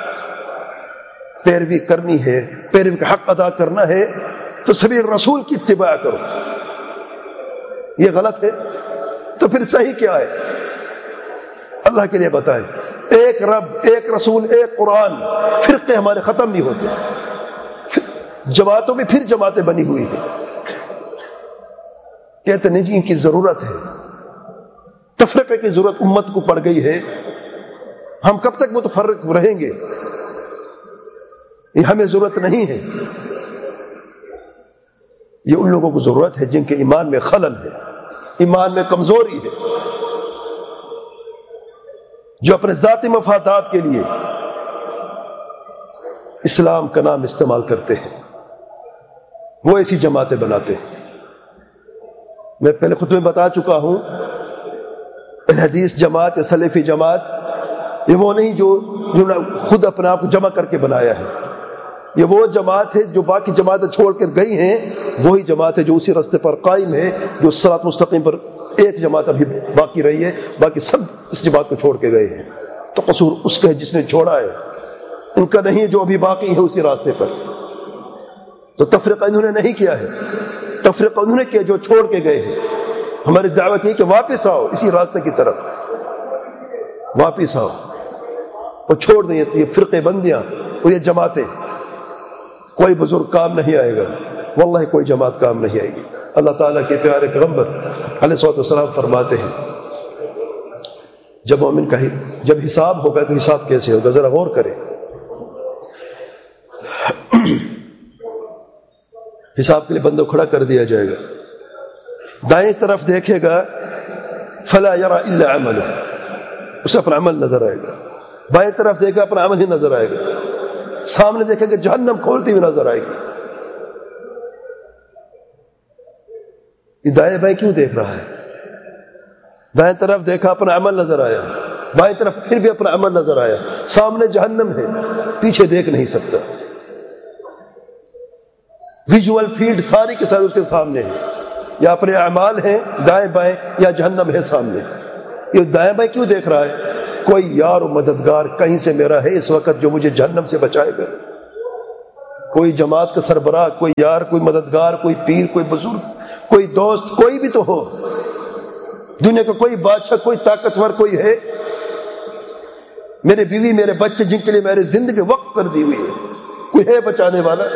Speaker 1: پیروی کرنی ہے، پیروی کا حق ادا کرنا ہے تو سبھی رسول کی اتباع کرو۔ یہ غلط ہے تو پھر صحیح کیا ہے؟ اللہ کے لیے بتائیں۔ ایک رب، ایک رسول، ایک قرآن، فرقے ہمارے ختم نہیں ہوتے۔ جماعتوں میں پھر جماعتیں بنی ہوئی ہیں، کہتے نہیں جی ان کی ضرورت ہے، تفرقے کی ضرورت امت کو پڑ گئی ہے، ہم کب تک متفرق رہیں گے؟ یہ ہمیں ضرورت نہیں ہے، یہ ان لوگوں کو ضرورت ہے جن کے ایمان میں خلل ہے، ایمان میں کمزوری ہے، جو اپنے ذاتی مفادات کے لیے اسلام کا نام استعمال کرتے ہیں، وہ ایسی جماعتیں بناتے ہیں۔ میں پہلے خطبے میں بتا چکا ہوں، حدیث جماعت یا سلفی جماعت یہ وہ نہیں جو جنہوں نے خود اپنے آپ کو جمع کر کے بنایا ہے، یہ وہ جماعت ہے جو باقی جماعتیں چھوڑ کر گئی ہیں، وہی جماعت ہے جو اسی راستے پر قائم ہے، جو صراط مستقیم پر ایک جماعت ابھی باقی رہی ہے، باقی سب اس جماعت کو چھوڑ کے گئے ہیں۔ تو قصور اس کا ہے جس نے چھوڑا ہے، ان کا نہیں جو ابھی باقی ہے اسی راستے پر۔ تو تفریقہ انہوں نے نہیں کیا ہے، تفریقہ انہوں نے کیا جو چھوڑ کے گئے ہیں۔ ہماری دعوت یہ کہ واپس آؤ اسی راستے کی طرف، واپس آؤ اور چھوڑ دیں یہ فرقے بندیاں اور یہ جماعتیں۔ کوئی بزرگ کام نہیں آئے گا، واللہ کوئی جماعت کام نہیں آئے گی۔ اللہ تعالیٰ کے پیارے پیغمبر علیہ الصلوۃ والسلام فرماتے ہیں جب مومن کا جب حساب ہوگا تو حساب کیسے ہوگا، ذرا غور کریں۔ حساب کے لیے بندہ کھڑا کر دیا جائے گا، دائیں طرف دیکھے گا فلا یرا الا عملہ، اسے اپنا عمل نظر آئے گا، بائیں طرف دیکھے گا اپنا عمل ہی نظر آئے گا، سامنے دیکھے گا جہنم کھولتی ہوئی نظر آئے گی۔ یہ دائیں بائیں کیوں دیکھ رہا ہے؟ دائیں طرف دیکھا اپنا عمل نظر آیا، بائیں طرف پھر بھی اپنا عمل نظر آیا، سامنے جہنم ہے، پیچھے دیکھ نہیں سکتا، ویژول فیلڈ ساری کے سارے اس کے سامنے ہے، یا اپنے اعمال ہیں دائیں بائیں یا جہنم ہے سامنے۔ یہ دائیں بائیں کیوں دیکھ رہا ہے؟ کوئی یار و مددگار کہیں سے میرا ہے اس وقت جو مجھے جہنم سے بچائے گا، کوئی جماعت کا سربراہ، کوئی یار، کوئی مددگار، کوئی پیر، کوئی بزرگ، کوئی دوست، کوئی بھی تو ہو، دنیا کا کوئی بادشاہ، کوئی طاقتور کوئی ہے؟ میرے بیوی، میرے بچے جن کے لیے میری زندگی وقف کر دی ہوئی ہے، کوئی ہے بچانے والا؟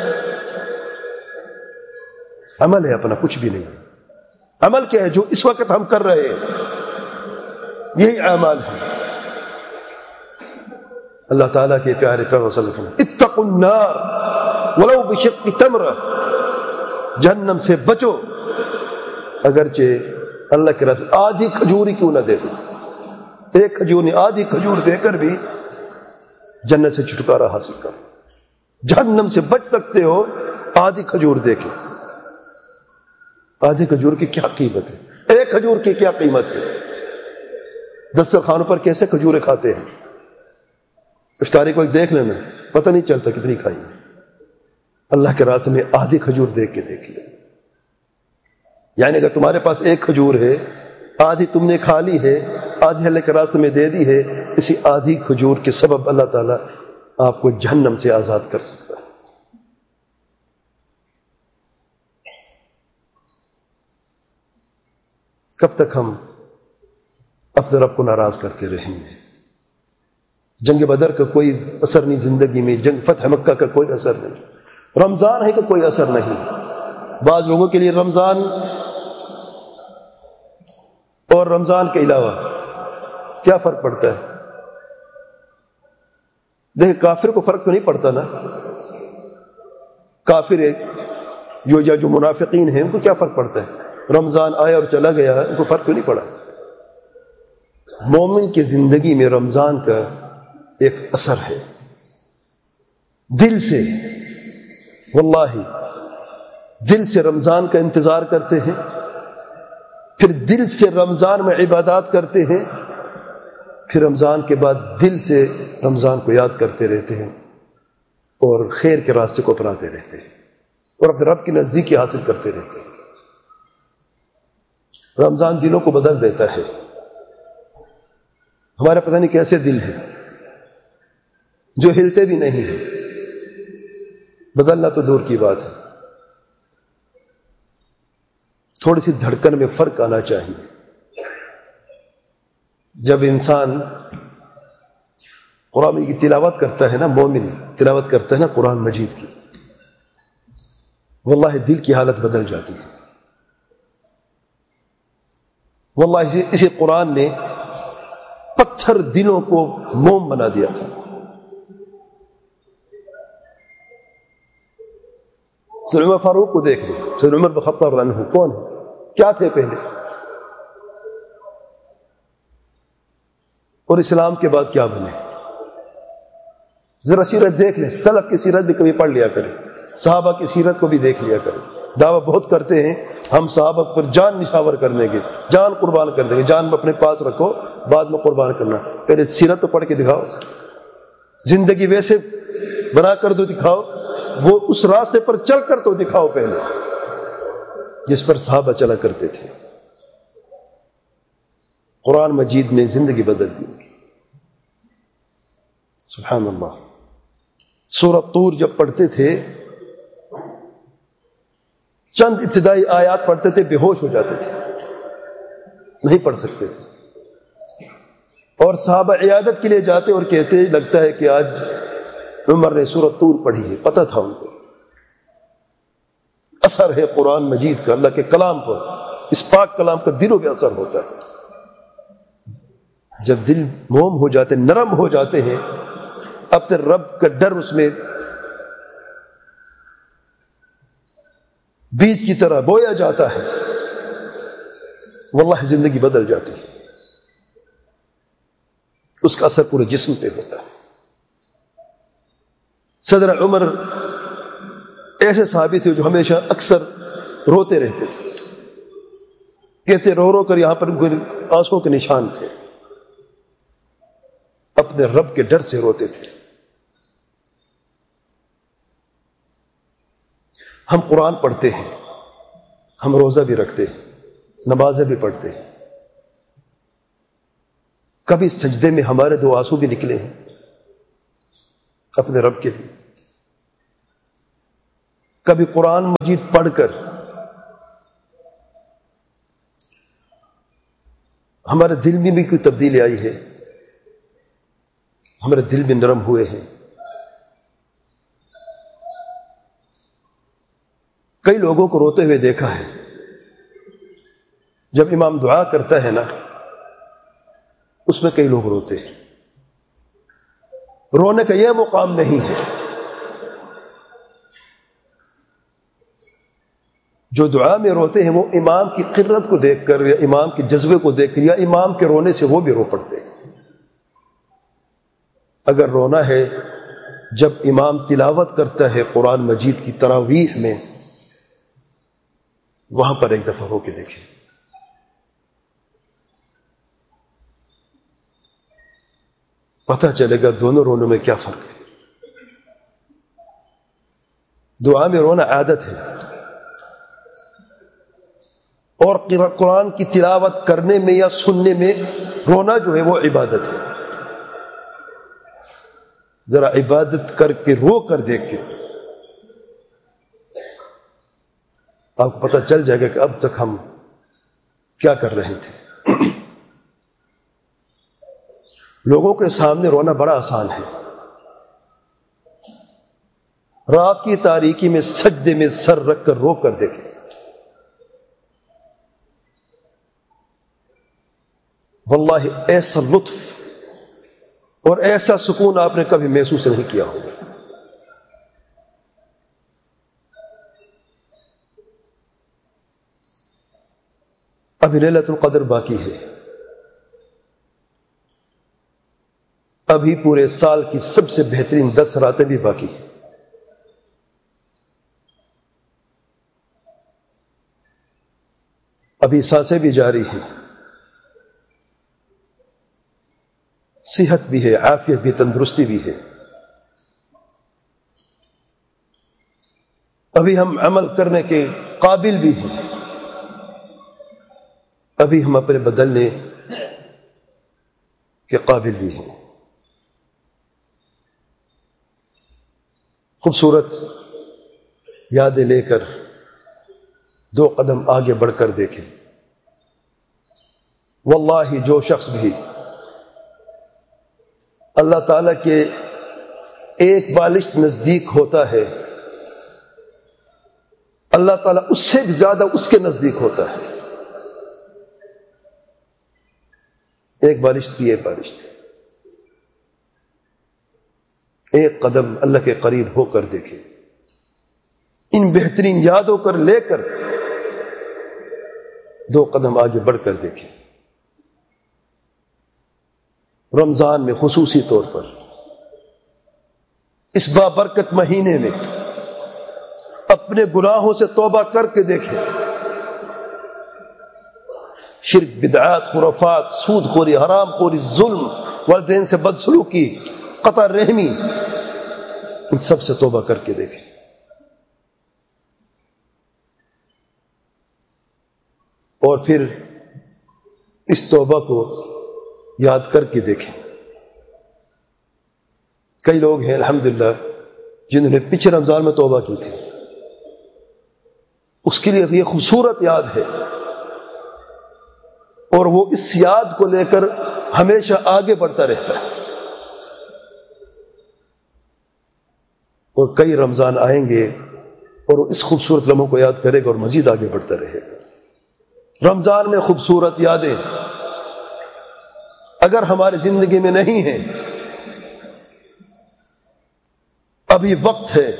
Speaker 1: عمل ہے اپنا، کچھ بھی نہیں ہے۔ عمل کیا ہے؟ جو اس وقت ہم کر رہے ہیں، یہی اعمال ہے۔ اللہ تعالیٰ کے پیارے پیغمبر صلی اللہ علیہ وسلم، اتقوا النار ولو بشق تمرہ، جہنم سے بچو اگرچہ اللہ کے رسول آدھی کھجور ہی کیوں نہ دے دو، ایک کھجور نہیں، آدھی کھجور دے کر بھی جنت سے چھٹکارا حاصل کرو۔ جہنم سے بچ سکتے ہو آدھی کھجور دے کے۔ آدھی کھجور کی کیا قیمت ہے؟ ایک کھجور کی کیا قیمت ہے؟ دسترخوانوں پر کیسے کھجوریں کھاتے ہیں، افطاری کو ایک دیکھ لینا، پتہ نہیں چلتا کتنی کھائی ہے۔ اللہ کے راستے میں آدھی کھجور دیکھ کے دیکھ لیں، یعنی اگر تمہارے پاس ایک کھجور ہے، آدھی تم نے کھا لی ہے، آدھی اللہ کے راستے میں دے دی ہے، اسی آدھی کھجور کے سبب اللہ تعالیٰ آپ کو جہنم سے آزاد کر سکتا ہے۔ کب تک ہم اپنے رب کو ناراض کرتے رہیں گے؟ جنگ بدر کا کوئی اثر نہیں زندگی میں، جنگ فتح مکہ کا کوئی اثر نہیں، رمضان ہے کا کوئی اثر نہیں۔ بعض لوگوں کے لیے رمضان اور رمضان کے علاوہ کیا فرق پڑتا ہے؟ دیکھیں، کافر کو فرق تو نہیں پڑتا نا، کافر ایک جو یا جو منافقین ہیں ان کو کیا فرق پڑتا ہے؟ رمضان آیا اور چلا گیا، ان کو فرق تو نہیں پڑا۔ مومن کی زندگی میں رمضان کا ایک اثر ہے، دل سے، واللہ دل سے رمضان کا انتظار کرتے ہیں، پھر دل سے رمضان میں عبادات کرتے ہیں، پھر رمضان کے بعد دل سے رمضان کو یاد کرتے رہتے ہیں اور خیر کے راستے کو اپناتے رہتے ہیں اور اپنے رب کی نزدیکی حاصل کرتے رہتے ہیں۔ رمضان دلوں کو بدل دیتا ہے۔ ہمارا پتہ نہیں کیسے دل ہے جو ہلتے بھی نہیں ہیں، بدلنا تو دور کی بات ہے، تھوڑی سی دھڑکن میں فرق آنا چاہیے۔ جب انسان قرآن کی تلاوت کرتا ہے نا، مومن تلاوت کرتا ہے نا قرآن مجید کی، واللہ دل کی حالت بدل جاتی ہے۔ واللہ اسی, اسی قرآن نے پتھر دلوں کو موم بنا دیا تھا۔ سیدنا عمر فاروق کو دیکھ لیں، سیدنا عمر بن خطاب رضی اللہ عنہ کون ہے؟ کیا تھے پہلے، اور اسلام کے بعد کیا بنے؟ ذرا سیرت دیکھ لیں، سلف کی سیرت بھی کبھی پڑھ لیا کریں، صحابہ کی سیرت کو بھی دیکھ لیا کریں۔ دعویٰ بہت کرتے ہیں ہم صحابہ پر جان نشاور کر دیں گے، جان قربان کر دیں گے، جان اپنے پاس رکھو، بعد میں قربان کرنا، پہلے سیرت تو پڑھ کے دکھاؤ، زندگی ویسے بنا کر دو دکھاؤ، وہ اس راستے پر چل کر تو دکھاؤ پہلے جس پر صحابہ چلا کرتے تھے۔ قرآن مجید نے زندگی بدل دی، سبحان اللہ۔ سورۃ طور جب پڑھتے تھے، چند ابتدائی آیات پڑھتے تھے، بے ہوش ہو جاتے تھے، نہیں پڑھ سکتے تھے، اور صحابہ عیادت کے لیے جاتے اور کہتے لگتا ہے کہ آج عمر نے سورۃ طور پڑھی ہے، پتہ تھا ان کو۔ اثر ہے قرآن مجید کا، اللہ کے کلام پر، اس پاک کلام کا دلوں پہ اثر ہوتا ہے۔ جب دل موم ہو جاتے، نرم ہو جاتے ہیں، اپنے رب کا ڈر اس میں بیج کی طرح بویا جاتا ہے، واللہ زندگی بدل جاتی ہے، اس کا اثر پورے جسم پہ ہوتا ہے۔ صدر عمر ایسے صحابی تھے جو ہمیشہ اکثر روتے رہتے تھے، کہتے رو رو کر یہاں پر آنسوں کے نشان تھے، اپنے رب کے ڈر سے روتے تھے۔ ہم قرآن پڑھتے ہیں، ہم روزہ بھی رکھتے ہیں، نمازیں بھی پڑھتے ہیں، کبھی سجدے میں ہمارے دو آنسو بھی نکلے ہیں اپنے رب کے لیے؟ کبھی قرآن مجید پڑھ کر ہمارے دل میں بھی کوئی تبدیلی آئی ہے، ہمارے دل بھی نرم ہوئے ہیں؟ کئی لوگوں کو روتے ہوئے دیکھا ہے، جب امام دعا کرتا ہے نا اس میں کئی لوگ روتے ہیں۔ رونے کا یہ مقام نہیں ہے۔ جو دعا میں روتے ہیں وہ امام کی قرت کو دیکھ کر یا امام کے جذبے کو دیکھ کر یا امام کے رونے سے وہ بھی رو پڑتے ہیں۔ اگر رونا ہے جب امام تلاوت کرتا ہے قرآن مجید کی تراویح میں، وہاں پر ایک دفعہ ہو کے دیکھیں، پتہ چلے گا دونوں رونوں میں کیا فرق ہے۔ دعا میں رونا عادت ہے، اور قرآن کی تلاوت کرنے میں یا سننے میں رونا جو ہے وہ عبادت ہے۔ ذرا عبادت کر کے رو کر دیکھ کے آپ کو پتہ چل جائے گا کہ اب تک ہم کیا کر رہے تھے۔ لوگوں کے سامنے رونا بڑا آسان ہے۔ رات کی تاریکی میں سجدے میں سر رکھ کر رو کر دیکھیں، واللہ ایسا لطف اور ایسا سکون آپ نے کبھی محسوس نہیں کیا ہوگا۔ ابھی لیلۃ القدر باقی ہے، ابھی پورے سال کی سب سے بہترین دس راتیں بھی باقی ہیں۔ ابھی سانسیں بھی جاری ہیں، صحت بھی ہے، عافیت بھی، تندرستی بھی ہے۔ ابھی ہم عمل کرنے کے قابل بھی ہیں، ابھی ہم اپنے بدلنے کے قابل بھی ہیں۔ خوبصورت یادیں لے کر دو قدم آگے بڑھ کر دیکھیں۔ واللہ جو شخص بھی اللہ تعالیٰ کے ایک بالشت نزدیک ہوتا ہے، اللہ تعالیٰ اس سے بھی زیادہ اس کے نزدیک ہوتا ہے۔ ایک بالشت ایک بالشت ایک قدم اللہ کے قریب ہو کر دیکھیں، ان بہترین یادوں کر لے کر دو قدم آگے بڑھ کر دیکھیں۔ رمضان میں خصوصی طور پر اس بابرکت مہینے میں اپنے گناہوں سے توبہ کر کے دیکھیں۔ شرک، بدعات، خرافات، سود خوری، حرام خوری، ظلم، والدین سے بدسلوکی، قطع رحمی، ان سب سے توبہ کر کے دیکھیں۔ اور پھر اس توبہ کو یاد کر کے دیکھیں۔ کئی لوگ ہیں الحمدللہ جنہوں نے پچھلے رمضان میں توبہ کی تھی، اس کے لیے یہ خوبصورت یاد ہے، اور وہ اس یاد کو لے کر ہمیشہ آگے بڑھتا رہتا ہے۔ اور کئی رمضان آئیں گے اور وہ اس خوبصورت لمحوں کو یاد کرے گا اور مزید آگے بڑھتا رہے گا۔ رمضان میں خوبصورت یادیں اگر ہماری زندگی میں نہیں ہیں، ابھی وقت ہے،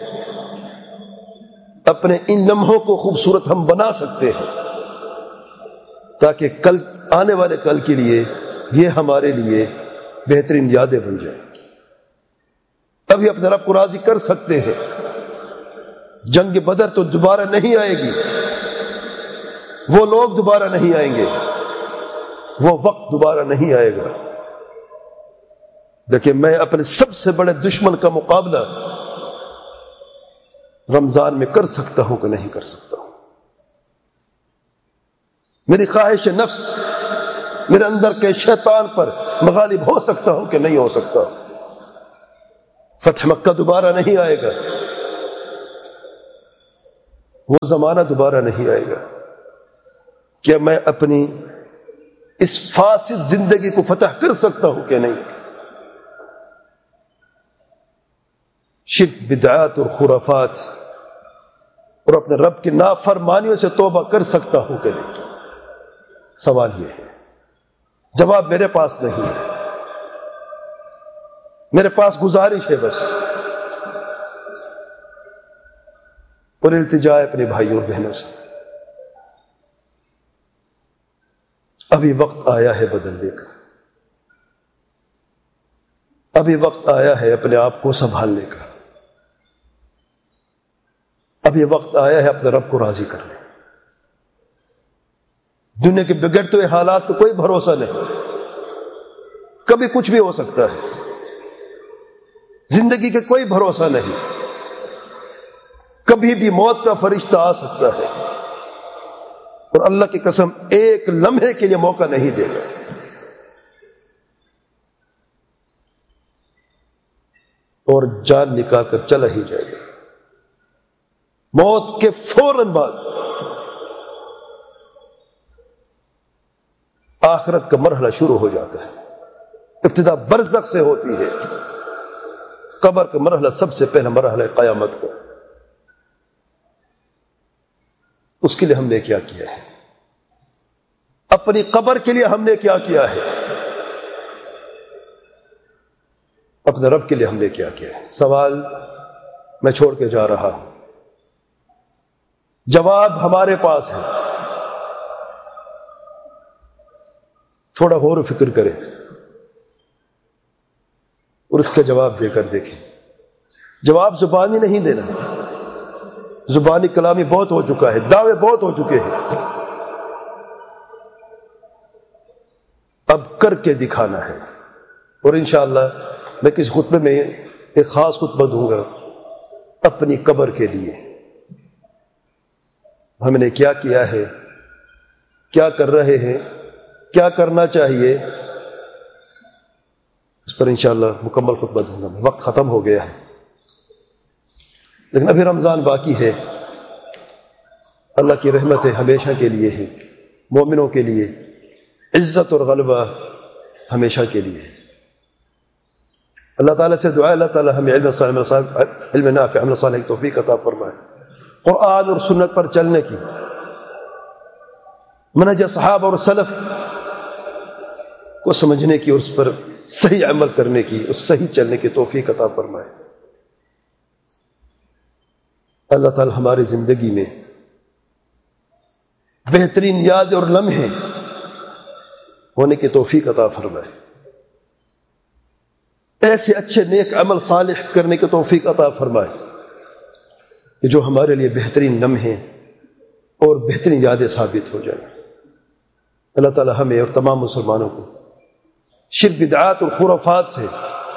Speaker 1: اپنے ان لمحوں کو خوبصورت ہم بنا سکتے ہیں، تاکہ کل آنے والے کل کے لیے یہ ہمارے لیے بہترین یادیں بن جائیں۔ ابھی اپنے رب کو راضی کر سکتے ہیں۔ جنگ بدر تو دوبارہ نہیں آئے گی، وہ لوگ دوبارہ نہیں آئیں گے، وہ وقت دوبارہ نہیں آئے گا، لیکن میں اپنے سب سے بڑے دشمن کا مقابلہ رمضان میں کر سکتا ہوں کہ نہیں کر سکتا ہوں۔ میری خواہش نفس، میرے اندر کے شیطان پر مغالب ہو سکتا ہوں کہ نہیں ہو سکتا ہوں۔ فتح مکہ دوبارہ نہیں آئے گا، وہ زمانہ دوبارہ نہیں آئے گا کہ میں اپنی اس فاسد زندگی کو فتح کر سکتا ہوں کہ نہیں. شرک، بدعات اور خرافات اور اپنے رب کی نافرمانیوں سے توبہ کر سکتا ہوں کہ نہیں. سوال یہ ہے، جواب میرے پاس نہیں ہے. میرے پاس گزارش ہے بس اور التجا ہے اپنے بھائیوں اور بہنوں سے. ابھی وقت آیا ہے بدلنے کا، ابھی وقت آیا ہے اپنے آپ کو سنبھالنے کا، ابھی وقت آیا ہے اپنے رب کو راضی کرنے کا. دنیا کے بگڑتے ہوئے حالات کا کوئی بھروسہ نہیں، کبھی کچھ بھی ہو سکتا ہے. زندگی کا کوئی بھروسہ نہیں، کبھی بھی موت کا فرشتہ آ سکتا ہے اور اللہ کی قسم ایک لمحے کے لیے موقع نہیں دے گا. اور جان نکال کر چلا ہی جائے گا. موت کے فوراً بعد آخرت کا مرحلہ شروع ہو جاتا ہے. ابتدا برزخ سے ہوتی ہے. قبر کا مرحلہ سب سے پہلا مرحلہ ہے قیامت کا. اس کے لیے ہم نے کیا کیا ہے؟ اپنی قبر کے لیے ہم نے کیا کیا ہے؟ اپنے رب کے لیے ہم نے کیا کیا ہے؟ سوال میں چھوڑ کے جا رہا ہوں، جواب ہمارے پاس ہے. تھوڑا غور و فکر کریں اور اس کا جواب دے کر دیکھیں. جواب زبانی نہیں دینا، زبانی کلامی بہت ہو چکا ہے، دعوے بہت ہو چکے ہیں. اب کر کے دکھانا ہے. اور انشاءاللہ میں کسی خطبے میں ایک خاص خطبہ دوں گا اپنی قبر کے لیے. ہم نے کیا کیا ہے، کیا کر رہے ہیں، کیا کرنا چاہیے، اس پر انشاءاللہ مکمل خطبہ دوں گا. وقت ختم ہو گیا ہے لیکن ابھی رمضان باقی ہے. اللہ کی رحمتیں ہمیشہ کے لیے ہے، مومنوں کے لیے عزت اور غلبہ ہمیشہ کے لیے. اللہ تعالیٰ سے دعا، اللہ تعالیٰ ہمیں علم صالح، علم نافع، عمل صالح کی توفیق عطا فرمائے. قرآن اور سنت پر چلنے کی، منہج صحابہ اور سلف کو سمجھنے کی اور اس پر صحیح عمل کرنے کی، اس صحیح چلنے کی توفیق عطا فرمائے. اللہ تعالی ہماری زندگی میں بہترین یاد اور لمحے ہونے کی توفیق عطا فرمائے. ایسے اچھے نیک عمل صالح کرنے کی توفیق عطا فرمائے کہ جو ہمارے لیے بہترین لمحے اور بہترین یادیں ثابت ہو جائیں. اللہ تعالی ہمیں اور تمام مسلمانوں کو شرک، بدعات اور خرافات سے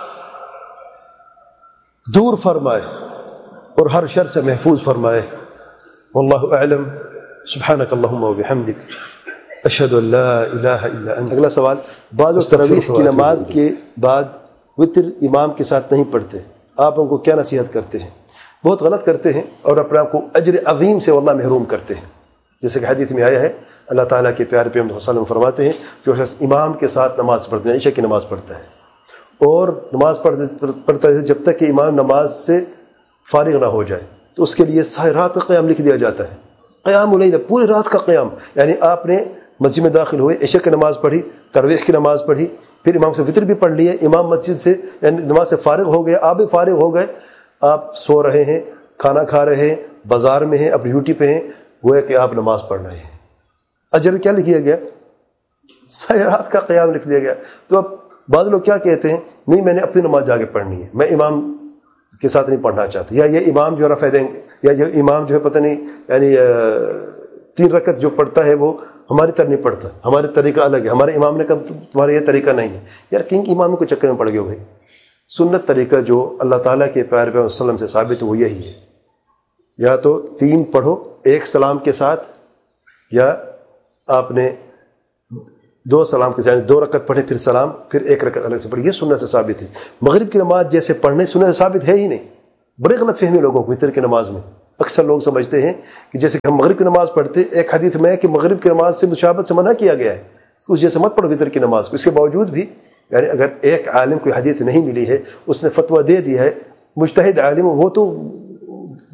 Speaker 1: دور فرمائے اور ہر شر سے محفوظ فرمائے. واللہ اعلم. سبحانک اللہم و بحمدک، اشہد ان لا الہ الا انت. اگلا سوال، بعض لوگ تراویح کی نماز کے بعد وتر امام کے ساتھ نہیں پڑھتے، آپ ان کو کیا نصیحت کرتے ہیں؟ بہت غلط کرتے ہیں اور اپنے آپ کو اجر عظیم سے واللہ محروم کرتے ہیں. جیسے کہ حدیث میں آیا ہے، اللہ تعالیٰ کے پیارے پیغمبر صلی اللہ علیہ وسلم فرماتے ہیں جو شخص امام کے ساتھ نماز پڑھتے ہیں، عشاء کی نماز پڑھتا ہے اور نماز پڑھتا ہے جب تک کہ امام نماز سے فارغ نہ ہو جائے، تو اس کے لیے ساری رات کا قیام لکھ دیا جاتا ہے. قیام اللیل، پوری رات کا قیام. یعنی آپ نے مسجد میں داخل ہوئے، عشاء کی نماز پڑھی، تراویح کی نماز پڑھی، پھر امام سے وطر بھی پڑھ لیے، امام مسجد سے یعنی نماز سے فارغ ہو گئے، آپ بھی فارغ ہو گئے، آپ سو رہے ہیں، کھانا کھا رہے ہیں، بازار میں ہیں، اپنی ڈیوٹی پہ ہیں، گویا کہ آپ نماز پڑھ رہے ہیں. اجر کیا لکھ دیا گیا؟ ساری رات کا قیام لکھ دیا گیا. تو اب بعض لوگ کیا کہتے ہیں، نہیں میں نے اپنی نماز جا کے پڑھنی ہے، میں امام کے ساتھ نہیں پڑھنا چاہتا، یا یہ امام جو رفع دیں گے، یا یہ امام جو ہے پتہ نہیں یعنی تین رکعت جو پڑھتا ہے وہ ہماری طرح نہیں پڑھتا، ہمارے طریقہ الگ ہے، ہمارے امام نے کہا تمہارا یہ طریقہ نہیں ہے. یار کنگ امام کو چکر میں پڑ گئے ہو بھائی. سنت طریقہ جو اللہ تعالیٰ کے پیارے پیغمبر صلی اللہ علیہ وسلم سے ثابت وہ یہی ہے، یا تو تین پڑھو ایک سلام کے ساتھ، یا آپ نے دو سلام کے ساتھ دو رکعت پڑھے پھر سلام پھر ایک رکعت الگ سے پڑھی. یہ سنت سے ثابت ہے. مغرب کی نماز جیسے پڑھنے سنت سے ثابت ہے ہی نہیں. بڑے غلط فہمی لوگوں کو وتر کی نماز میں. اکثر لوگ سمجھتے ہیں کہ جیسے کہ ہم مغرب کی نماز پڑھتے، ایک حدیث میں ہے کہ مغرب کی نماز سے مشابہت سے منع کیا گیا ہے کہ اس جیسے مت پڑھو وطر کی نماز کو. اس کے باوجود بھی یعنی اگر ایک عالم کوئی حدیث نہیں ملی ہے، اس نے فتویٰ دے دیا ہے، مجتہد عالم وہ تو